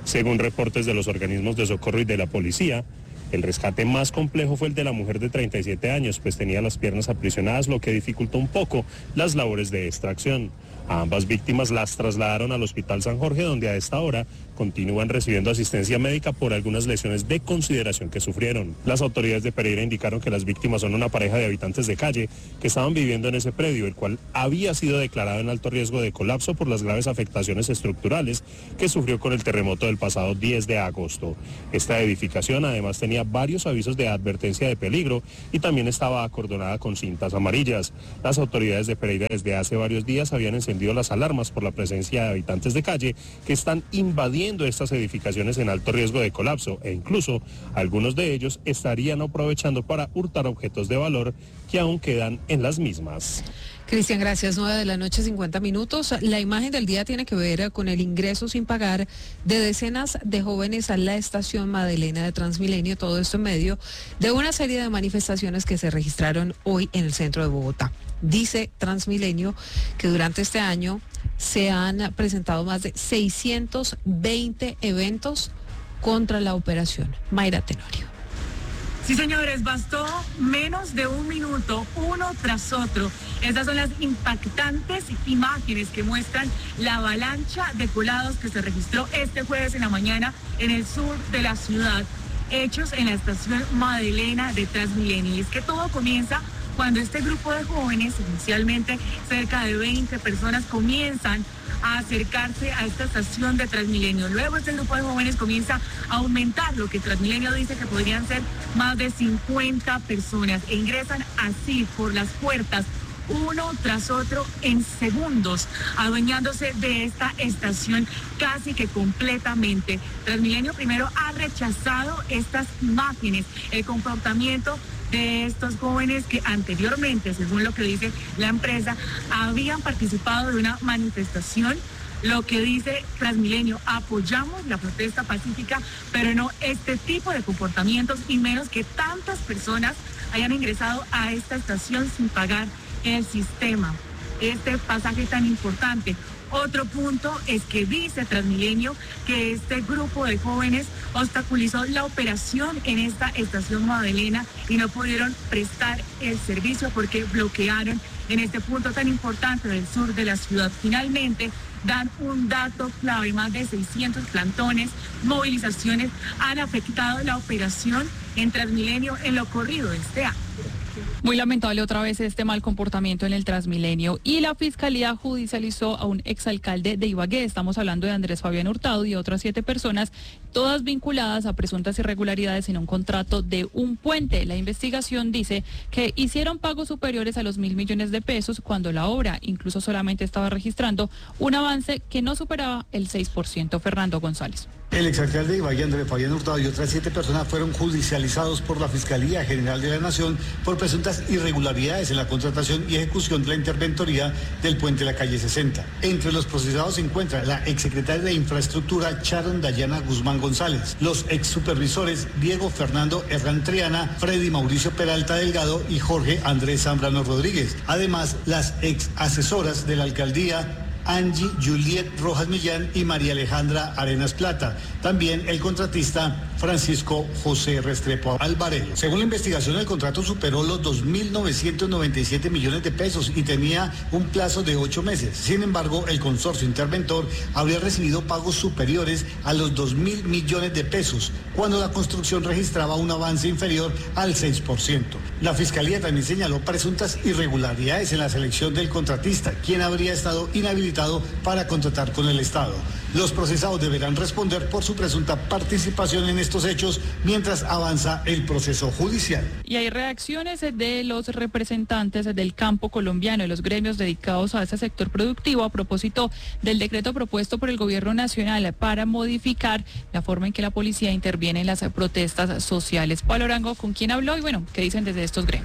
Según reportes de los organismos de socorro y de la policía, el rescate más complejo fue el de la mujer de treinta y siete años, pues tenía las piernas aprisionadas, lo que dificultó un poco las labores de extracción. A ambas víctimas las trasladaron al Hospital San Jorge, donde a esta hora continúan recibiendo asistencia médica por algunas lesiones de consideración que sufrieron. Las autoridades de Pereira indicaron que las víctimas son una pareja de habitantes de calle que estaban viviendo en ese predio, el cual había sido declarado en alto riesgo de colapso por las graves afectaciones estructurales que sufrió con el terremoto del pasado diez de agosto. Esta edificación además tenía varios avisos de advertencia de peligro y también estaba acordonada con cintas amarillas. Las autoridades de Pereira desde hace varios días habían encendido las alarmas por la presencia de habitantes de calle que están invadiendo estas edificaciones en alto riesgo de colapso, e incluso algunos de ellos estarían aprovechando para hurtar objetos de valor que aún quedan en las mismas. Cristian, gracias. nueve de la noche, cincuenta minutos. La imagen del día tiene que ver con el ingreso sin pagar de decenas de jóvenes a la estación Madelena de Transmilenio, todo esto en medio de una serie de manifestaciones que se registraron hoy en el centro de Bogotá. Dice Transmilenio que durante este año se han presentado más de seiscientos veinte eventos contra la operación. Mayra Tenorio. Sí, señores, bastó menos de un minuto, uno tras otro. Estas son las impactantes imágenes que muestran la avalancha de colados que se registró este jueves en la mañana en el sur de la ciudad, hechos en la estación Madelena de Transmilenio. Y es que todo comienza cuando este grupo de jóvenes, inicialmente cerca de veinte personas, comienzan a acercarse a esta estación de Transmilenio. Luego este grupo de jóvenes comienza a aumentar, lo que Transmilenio dice que podrían ser más de cincuenta personas, e ingresan así por las puertas uno tras otro en segundos, adueñándose de esta estación casi que completamente. Transmilenio primero ha rechazado estas imágenes, el comportamiento de estos jóvenes que anteriormente, según lo que dice la empresa, habían participado de una manifestación. Lo que dice Transmilenio: apoyamos la protesta pacífica, pero no este tipo de comportamientos, y menos que tantas personas hayan ingresado a esta estación sin pagar el sistema, este pasaje tan importante. Otro punto es que dice Transmilenio que este grupo de jóvenes obstaculizó la operación en esta estación Madelena y no pudieron prestar el servicio porque bloquearon en este punto tan importante del sur de la ciudad. Finalmente dan un dato clave: más de seiscientos plantones, movilizaciones han afectado la operación en Transmilenio en lo corrido de este año. Muy lamentable otra vez este mal comportamiento en el Transmilenio, y la Fiscalía judicializó a un exalcalde de Ibagué. Estamos hablando de Andrés Fabián Hurtado y otras siete personas, todas vinculadas a presuntas irregularidades en un contrato de un puente. La investigación dice que hicieron pagos superiores a los mil millones de pesos cuando la obra incluso solamente estaba registrando un avance que no superaba el seis por ciento. Fernando González. El exalcalde de Ibagué, Andrés Fabián Hurtado, y otras siete personas fueron judicializados por la Fiscalía General de la Nación por presuntas irregularidades en la contratación y ejecución de la interventoría del puente de la calle sesenta. Entre los procesados se encuentra la exsecretaria de Infraestructura, Sharon Dayana Guzmán González, los ex supervisores Diego Fernando Herrán Triana, Freddy Mauricio Peralta Delgado y Jorge Andrés Zambrano Rodríguez. Además, las ex asesoras de la alcaldía, Angie Juliet Rojas Millán y María Alejandra Arenas Plata. También el contratista Francisco José Restrepo Alvarelo. Según la investigación, el contrato superó los dos mil novecientos noventa y siete millones de pesos y tenía un plazo de ocho meses. Sin embargo, el consorcio interventor habría recibido pagos superiores a los dos mil millones de pesos, cuando la construcción registraba un avance inferior al seis por ciento. La Fiscalía también señaló presuntas irregularidades en la selección del contratista, quien habría estado inhabilitado para contratar con el Estado. Los procesados deberán responder por su presunta participación en estos hechos mientras avanza el proceso judicial. Y hay reacciones de los representantes del campo colombiano y los gremios dedicados a ese sector productivo a propósito del decreto propuesto por el gobierno nacional para modificar la forma en que la policía interviene en las protestas sociales. Pablo Arango, ¿con quién habló? Y bueno, ¿qué dicen desde estos gremios?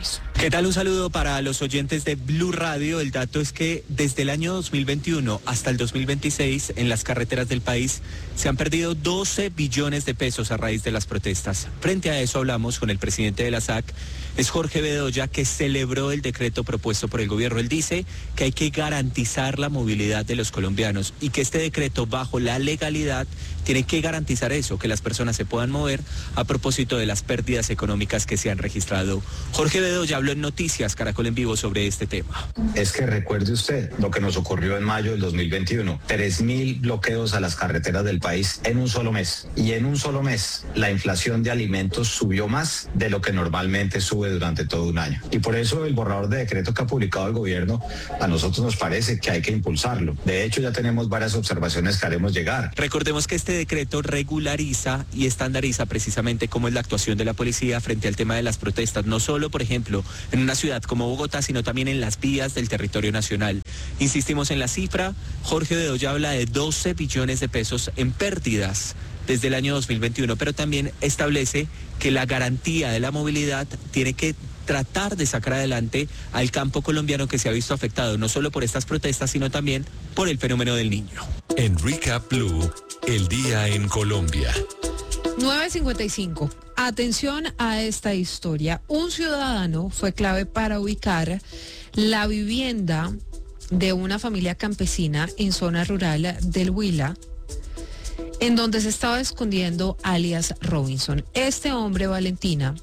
¿Qué tal? Un saludo para los oyentes de Blue Radio. El dato es que desde el año dos mil veintiuno hasta el dos mil veintiséis en las carreteras del país se han perdido doce billones de pesos a raíz de las protestas. Frente a eso hablamos con el presidente de la S A C, es Jorge Bedoya, que celebró el decreto propuesto por el gobierno. Él dice que hay que garantizar la movilidad de los colombianos y que este decreto, bajo la legalidad, tiene que garantizar eso, que las personas se puedan mover a propósito de las pérdidas económicas que se han registrado. Jorge Bedoya habló en Noticias Caracol en Vivo sobre este tema. Es que recuerde usted lo que nos ocurrió en mayo del dos mil veintiuno. tres mil bloqueos a las carreteras del país en un solo mes. Y en un solo mes la inflación de alimentos subió más de lo que normalmente sube durante todo un año. Y por eso el borrador de decreto que ha publicado el gobierno, a nosotros nos parece que hay que impulsarlo. De hecho, ya tenemos varias observaciones que haremos llegar. Recordemos que este decreto regulariza y estandariza precisamente cómo es la actuación de la policía frente al tema de las protestas, no solo, por ejemplo, en una ciudad como Bogotá, sino también en las vías del territorio nacional. Insistimos en la cifra, Jorge Bedoya habla de doce billones de pesos en pérdidas desde el año dos mil veintiuno, pero también establece que la garantía de la movilidad tiene que tratar de sacar adelante al campo colombiano, que se ha visto afectado no solo por estas protestas, sino también por el fenómeno del niño. En Recap Blue, el día en Colombia. nueve cincuenta y cinco. Atención a esta historia. Un ciudadano fue clave para ubicar la vivienda de una familia campesina en zona rural del Huila, en donde se estaba escondiendo alias Robinson. Este hombre, Valentina,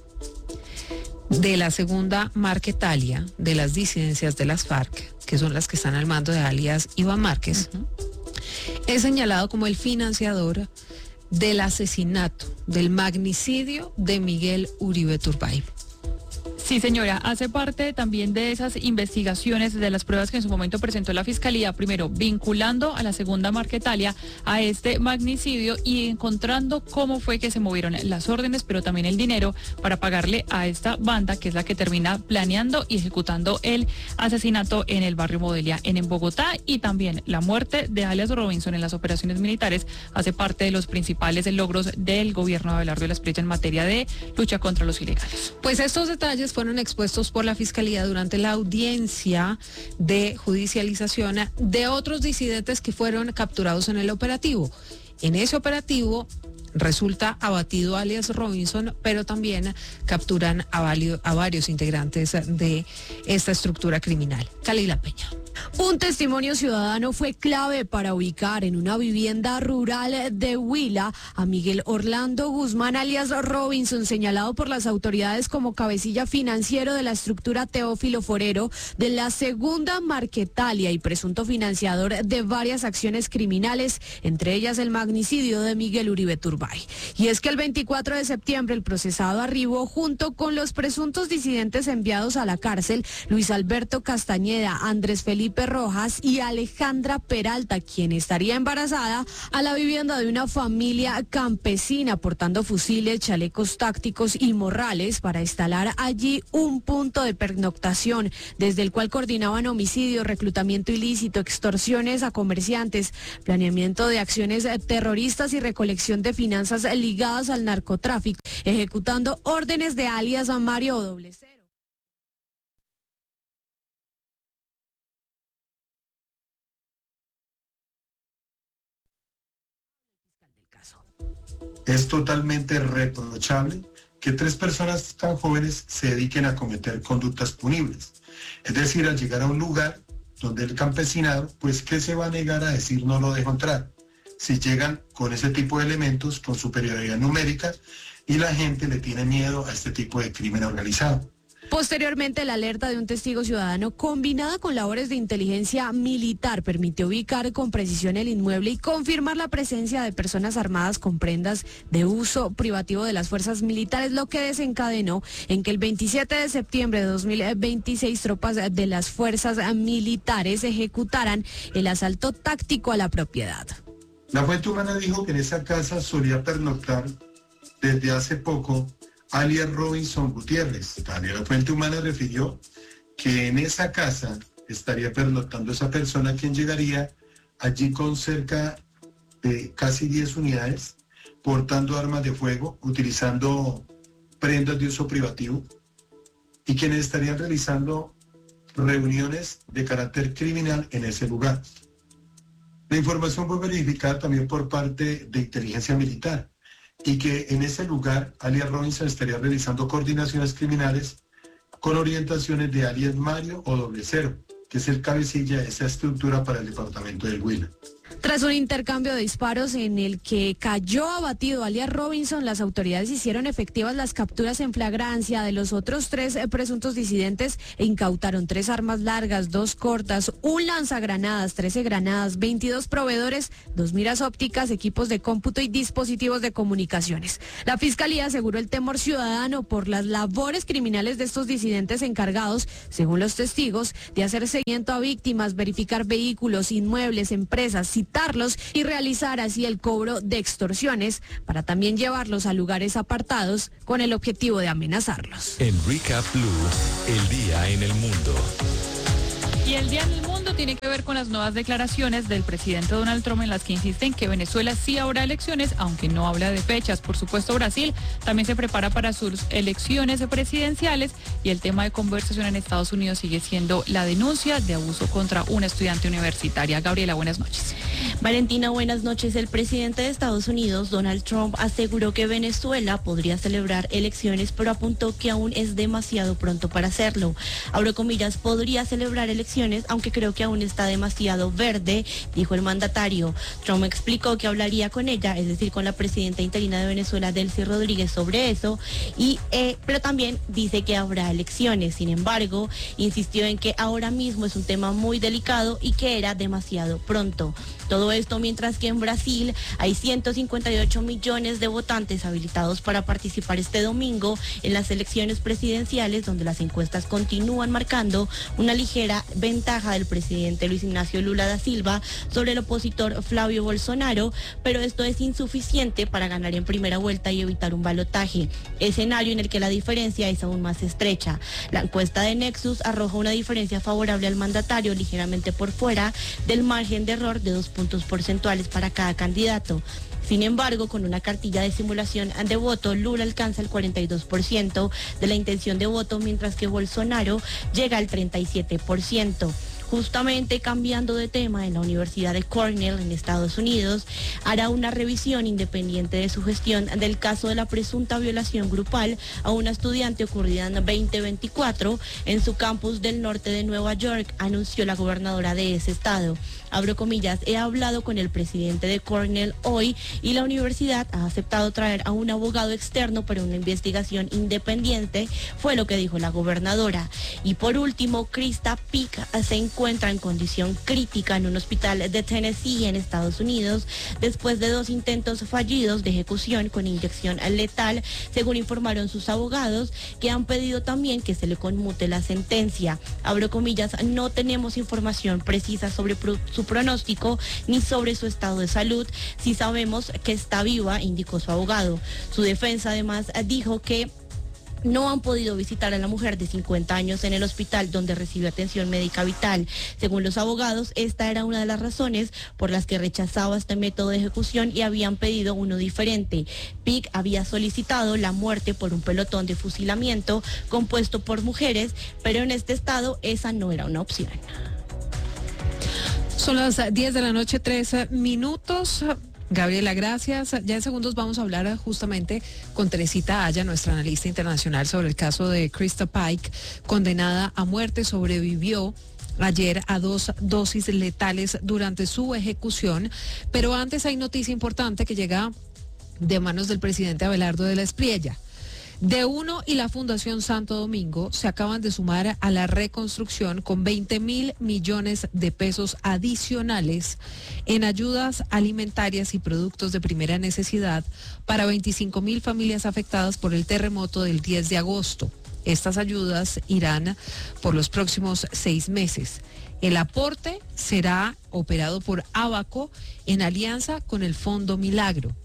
de la segunda Marquetalia, de las disidencias de las FARC, que son las que están al mando de alias Iván Márquez, uh-huh. es señalado como el financiador del asesinato, del magnicidio de Miguel Uribe Turbay. Sí, señora, hace parte también de esas investigaciones, de las pruebas que en su momento presentó la Fiscalía, primero vinculando a la segunda Marquetalia a este magnicidio y encontrando cómo fue que se movieron las órdenes, pero también el dinero para pagarle a esta banda, que es la que termina planeando y ejecutando el asesinato en el barrio Modelia, en, en Bogotá, y también la muerte de alias Robinson en las operaciones militares hace parte de los principales logros del gobierno de Abelardo de la Espriella en materia de lucha contra los ilegales. Pues estos detalles fueron expuestos por la Fiscalía durante la audiencia de judicialización de otros disidentes que fueron capturados en el operativo. En ese operativo resulta abatido alias Robinson, pero también capturan a, valio, a varios integrantes de esta estructura criminal. Kalila Peña. Un testimonio ciudadano fue clave para ubicar en una vivienda rural de Huila a Miguel Orlando Guzmán, alias Robinson, señalado por las autoridades como cabecilla financiero de la estructura Teófilo Forero de la segunda Marquetalia y presunto financiador de varias acciones criminales, entre ellas el magnicidio de Miguel Uribe Turbay. Y es que el veinticuatro de septiembre el procesado arribó junto con los presuntos disidentes enviados a la cárcel, Luis Alberto Castañeda, Andrés Felipe Rojas y Alejandra Peralta, quien estaría embarazada, a la vivienda de una familia campesina portando fusiles, chalecos tácticos y morrales para instalar allí un punto de pernoctación desde el cual coordinaban homicidios, reclutamiento ilícito, extorsiones a comerciantes, planeamiento de acciones terroristas y recolección de finanzas ligadas al narcotráfico, ejecutando órdenes de alias a Mario Doble Cero. Es totalmente reprochable que tres personas tan jóvenes se dediquen a cometer conductas punibles. Es decir, al llegar a un lugar donde el campesinado, pues, ¿qué se va a negar a decir no lo dejo entrar? Si llegan con ese tipo de elementos, con superioridad numérica, y la gente le tiene miedo a este tipo de crimen organizado. Posteriormente, la alerta de un testigo ciudadano combinada con labores de inteligencia militar permitió ubicar con precisión el inmueble y confirmar la presencia de personas armadas con prendas de uso privativo de las fuerzas militares, lo que desencadenó en que el veintisiete de septiembre de dos mil veintiséis tropas de las fuerzas militares ejecutaran el asalto táctico a la propiedad. La fuente humana dijo que en esa casa solía pernoctar desde hace poco alias Robinson Gutiérrez. También la fuente humana refirió que en esa casa estaría pernoctando esa persona, quien llegaría allí con cerca de casi diez unidades, portando armas de fuego, utilizando prendas de uso privativo y quienes estarían realizando reuniones de carácter criminal en ese lugar. La información fue verificada también por parte de inteligencia militar y que en ese lugar alias Robinson estaría realizando coordinaciones criminales con orientaciones de alias Mario o Doble Cero, que es el cabecilla de esa estructura para el departamento del Huila. Tras un intercambio de disparos en el que cayó abatido alias Robinson, las autoridades hicieron efectivas las capturas en flagrancia de los otros tres eh, presuntos disidentes e incautaron tres armas largas, dos cortas, un lanzagranadas, trece granadas, veintidós proveedores, dos miras ópticas, equipos de cómputo y dispositivos de comunicaciones. La Fiscalía aseguró el temor ciudadano por las labores criminales de estos disidentes encargados, según los testigos, de hacer seguimiento a víctimas, verificar vehículos, inmuebles, empresas, citarlos y realizar así el cobro de extorsiones para también llevarlos a lugares apartados con el objetivo de amenazarlos. En Recap Blue, el día en el mundo. Y el día en el mundo tiene que ver con las nuevas declaraciones del presidente Donald Trump en las que insiste en que Venezuela sí habrá elecciones, aunque no habla de fechas. Por supuesto, Brasil también se prepara para sus elecciones presidenciales y el tema de conversación en Estados Unidos sigue siendo la denuncia de abuso contra una estudiante universitaria. Gabriela, buenas noches. Valentina, buenas noches. El presidente de Estados Unidos, Donald Trump, aseguró que Venezuela podría celebrar elecciones, pero apuntó que aún es demasiado pronto para hacerlo. Abro comillas, podría celebrar elecciones, aunque creo que aún está demasiado verde, dijo el mandatario. Trump explicó que hablaría con ella, es decir, con la presidenta interina de Venezuela, Delcy Rodríguez, sobre eso, y eh, pero también dice que habrá elecciones. Sin embargo, insistió en que ahora mismo es un tema muy delicado y que era demasiado pronto. Todo esto mientras que en Brasil hay ciento cincuenta y ocho millones de votantes habilitados para participar este domingo en las elecciones presidenciales, donde las encuestas continúan marcando una ligera ventaja del presidente Luis Ignacio Lula da Silva sobre el opositor Flavio Bolsonaro, pero esto es insuficiente para ganar en primera vuelta y evitar un balotaje, escenario en el que la diferencia es aún más estrecha. La encuesta de Nexus arroja una diferencia favorable al mandatario ligeramente por fuera del margen de error de dos puntos porcentuales para cada candidato. Sin embargo, con una cartilla de simulación de voto, Lula alcanza el cuarenta y dos por ciento de la intención de voto, mientras que Bolsonaro llega al treinta y siete por ciento. Justamente cambiando de tema, en la Universidad de Cornell, en Estados Unidos, hará una revisión independiente de su gestión del caso de la presunta violación grupal a una estudiante ocurrida en veinte veinticuatro en su campus del norte de Nueva York, anunció la gobernadora de ese estado. Abro comillas, he hablado con el presidente de Cornell hoy y la universidad ha aceptado traer a un abogado externo para una investigación independiente, fue lo que dijo la gobernadora. Y por último, Krista Pick se encuentra en condición crítica en un hospital de Tennessee, en Estados Unidos, después de dos intentos fallidos de ejecución con inyección letal, según informaron sus abogados, que han pedido también que se le conmute la sentencia. Abro comillas, no tenemos información precisa sobre su pronóstico ni sobre su estado de salud. Sí sabemos que está viva, indicó su abogado. Su defensa además dijo que no han podido visitar a la mujer de cincuenta años en el hospital donde recibió atención médica vital. Según los abogados, esta era una de las razones por las que rechazaba este método de ejecución y habían pedido uno diferente. Pick había solicitado la muerte por un pelotón de fusilamiento compuesto por mujeres, pero en este estado esa no era una opción. Son las diez de la noche, trece minutos. Gabriela, gracias. Ya en segundos vamos a hablar justamente con Teresita Aya, nuestra analista internacional, sobre el caso de Krista Pike, condenada a muerte. Sobrevivió ayer a dos dosis letales durante su ejecución. Pero antes hay noticia importante que llega de manos del presidente Abelardo de la Espriella. De Uno y la Fundación Santo Domingo se acaban de sumar a la reconstrucción con veinte mil millones de pesos adicionales en ayudas alimentarias y productos de primera necesidad para veinticinco mil familias afectadas por el terremoto del diez de agosto. Estas ayudas irán por los próximos seis meses. El aporte será operado por Abaco en alianza con el Fondo Milagro.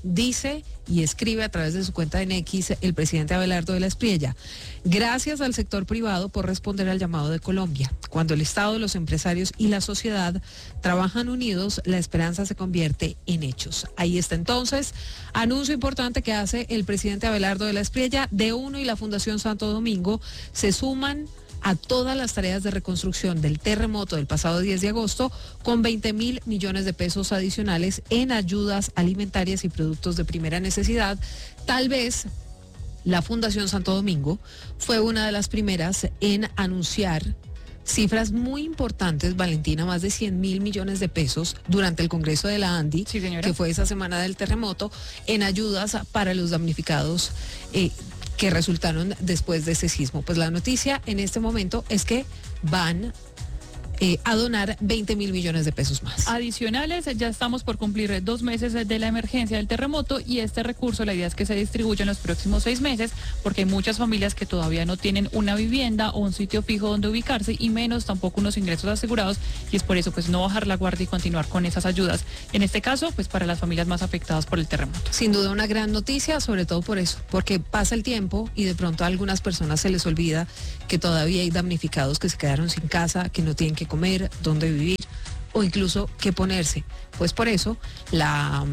Dice y escribe a través de su cuenta en X el presidente Abelardo de la Espriella: gracias al sector privado por responder al llamado de Colombia. Cuando el Estado, los empresarios y la sociedad trabajan unidos, la esperanza se convierte en hechos. Ahí está entonces, anuncio importante que hace el presidente Abelardo de la Espriella. D uno y la Fundación Santo Domingo se suman a todas las tareas de reconstrucción del terremoto del pasado diez de agosto con veinte mil millones de pesos adicionales en ayudas alimentarias y productos de primera necesidad. Tal vez la Fundación Santo Domingo fue una de las primeras en anunciar cifras muy importantes, Valentina, más de cien mil millones de pesos durante el Congreso de la ANDI, sí, señora, que fue esa semana del terremoto, en ayudas para los damnificados eh, que resultaron después de ese sismo. Pues la noticia en este momento es que van eh, a donar veinte mil millones de pesos más. Adicionales, ya estamos por cumplir dos meses de la emergencia del terremoto y este recurso, la idea es que se distribuya en los próximos seis meses porque hay muchas familias que todavía no tienen una vivienda o un sitio fijo donde ubicarse y menos tampoco unos ingresos asegurados, y es por eso pues no bajar la guardia y continuar con esas ayudas. En este caso, pues para las familias más afectadas por el terremoto. Sin duda una gran noticia, sobre todo por eso, porque pasa el tiempo y de pronto a algunas personas se les olvida que todavía hay damnificados que se quedaron sin casa, que no tienen que comer, dónde vivir o incluso qué ponerse. Pues por eso la,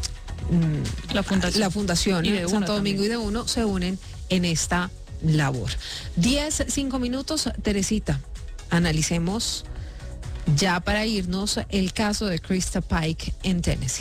mm, la Fundación, la fundación Santo Domingo y D uno se unen en esta labor. diez, cinco minutos, Teresita. Analicemos ya para irnos el caso de Krista Pike en Tennessee.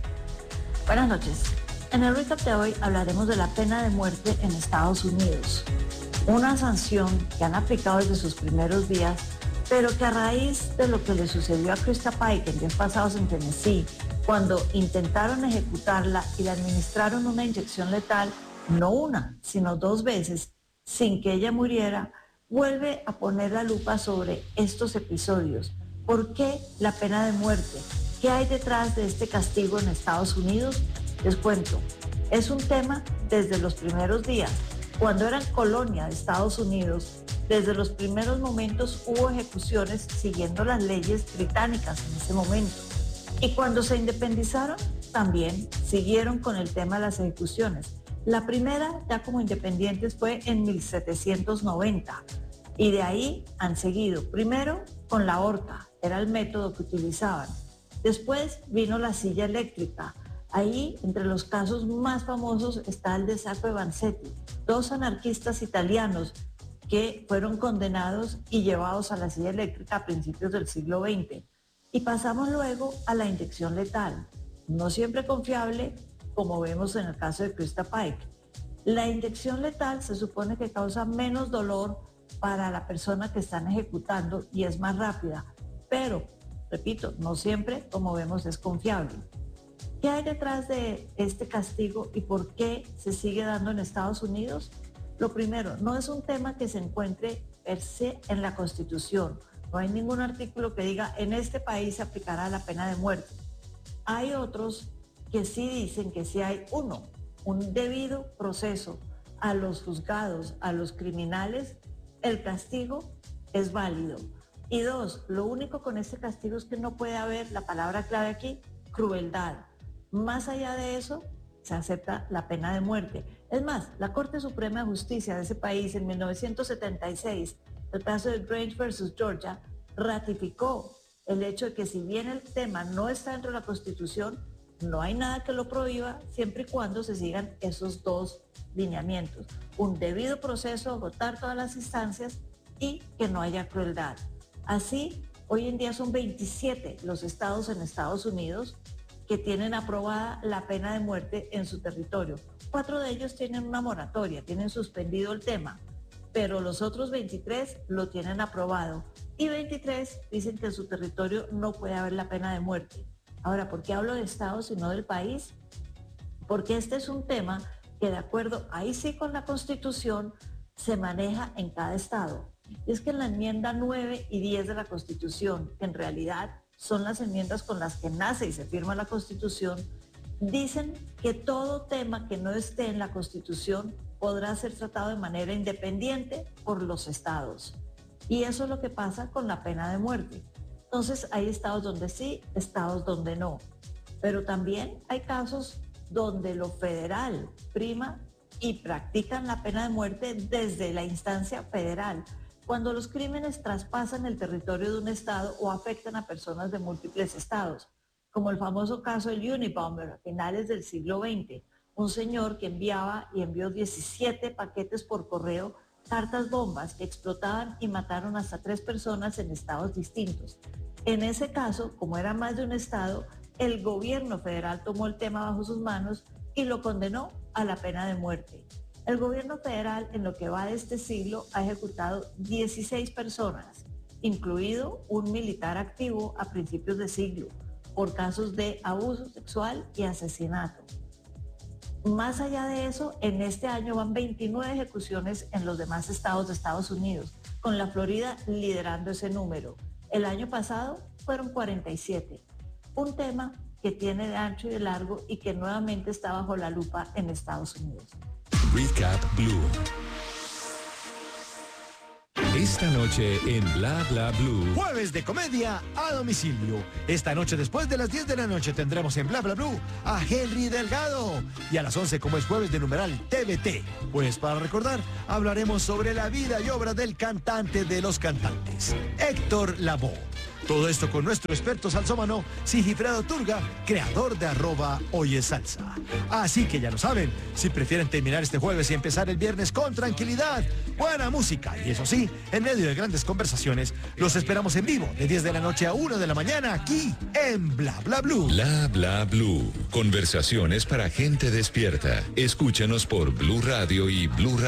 Buenas noches. En el recap de hoy hablaremos de la pena de muerte en Estados Unidos. Una sanción que han aplicado desde sus primeros días, pero que a raíz de lo que le sucedió a Krista Pike en días pasados en Tennessee, cuando intentaron ejecutarla y le administraron una inyección letal, no una, sino dos veces, sin que ella muriera, vuelve a poner la lupa sobre estos episodios. ¿Por qué la pena de muerte? ¿Qué hay detrás de este castigo en Estados Unidos? Les cuento, es un tema desde los primeros días. Cuando eran colonia de Estados Unidos, desde los primeros momentos hubo ejecuciones siguiendo las leyes británicas en ese momento. Y cuando se independizaron, también siguieron con el tema de las ejecuciones. La primera, ya como independientes, fue en mil setecientos noventa. Y de ahí han seguido. Primero con la horca, era el método que utilizaban. Después vino la silla eléctrica. Ahí, entre los casos más famosos, está el de Sacco e Vanzetti, dos anarquistas italianos que fueron condenados y llevados a la silla eléctrica a principios del siglo veinte. Y pasamos luego a la inyección letal, no siempre confiable, como vemos en el caso de Krista Pike. La inyección letal se supone que causa menos dolor para la persona que están ejecutando y es más rápida, pero, repito, no siempre, como vemos, es confiable. ¿Qué hay detrás de este castigo y por qué se sigue dando en Estados Unidos? Lo primero, no es un tema que se encuentre per se en la Constitución. No hay ningún artículo que diga en este país se aplicará la pena de muerte. Hay otros que sí dicen que si hay, uno, un debido proceso a los juzgados, a los criminales, el castigo es válido. Y dos, lo único con este castigo es que no puede haber, la palabra clave aquí, crueldad. Más allá de eso, se acepta la pena de muerte. Es más, la Corte Suprema de Justicia de ese país en mil novecientos setenta y seis, el caso de Grange versus Georgia, ratificó el hecho de que si bien el tema no está dentro de la Constitución, no hay nada que lo prohíba siempre y cuando se sigan esos dos lineamientos. Un debido proceso, agotar todas las instancias y que no haya crueldad. Así, hoy en día son veintisiete los estados en Estados Unidos que tienen aprobada la pena de muerte en su territorio. Cuatro de ellos tienen una moratoria, tienen suspendido el tema, pero los otros veintitrés lo tienen aprobado y veintitrés dicen que en su territorio no puede haber la pena de muerte. Ahora, ¿por qué hablo de estados y no del país? Porque este es un tema que de acuerdo, ahí sí con la Constitución, se maneja en cada estado. Y es que en la enmienda nueve y diez de la Constitución, que en realidad son las enmiendas con las que nace y se firma la Constitución, dicen que todo tema que no esté en la Constitución podrá ser tratado de manera independiente por los estados. Y eso es lo que pasa con la pena de muerte. Entonces hay estados donde sí, estados donde no. Pero también hay casos donde lo federal prima y practican la pena de muerte desde la instancia federal, cuando los crímenes traspasan el territorio de un estado o afectan a personas de múltiples estados, como el famoso caso del Unabomber a finales del siglo veinte, un señor que enviaba y envió diecisiete paquetes por correo, cartas bombas que explotaban y mataron hasta tres personas en estados distintos. En ese caso, como era más de un estado, el gobierno federal tomó el tema bajo sus manos y lo condenó a la pena de muerte. El gobierno federal, en lo que va de este siglo, ha ejecutado dieciséis personas, incluido un militar activo a principios de siglo, por casos de abuso sexual y asesinato. Más allá de eso, en este año van veintinueve ejecuciones en los demás estados de Estados Unidos, con la Florida liderando ese número. El año pasado fueron cuarenta y siete. Un tema que tiene de ancho y de largo y que nuevamente está bajo la lupa en Estados Unidos. Recap Blue. Esta noche en Bla Bla Blue. Jueves de comedia a domicilio. Esta noche después de las diez de la noche tendremos en Bla Bla Blue a Henry Delgado. Y a las once, como es jueves de numeral T V T. Pues para recordar, hablaremos sobre la vida y obra del cantante de los cantantes, Héctor Lavoe. Todo esto con nuestro experto salsómano, Sigifredo Turga, creador de arroba Oye Salsa. Así que ya lo saben, si prefieren terminar este jueves y empezar el viernes con tranquilidad, buena música y eso sí, en medio de grandes conversaciones, los esperamos en vivo de diez de la noche a una de la mañana aquí en Bla Bla Blue. Bla Bla Blue. Conversaciones para gente despierta. Escúchanos por Blue Radio y Blue Radio.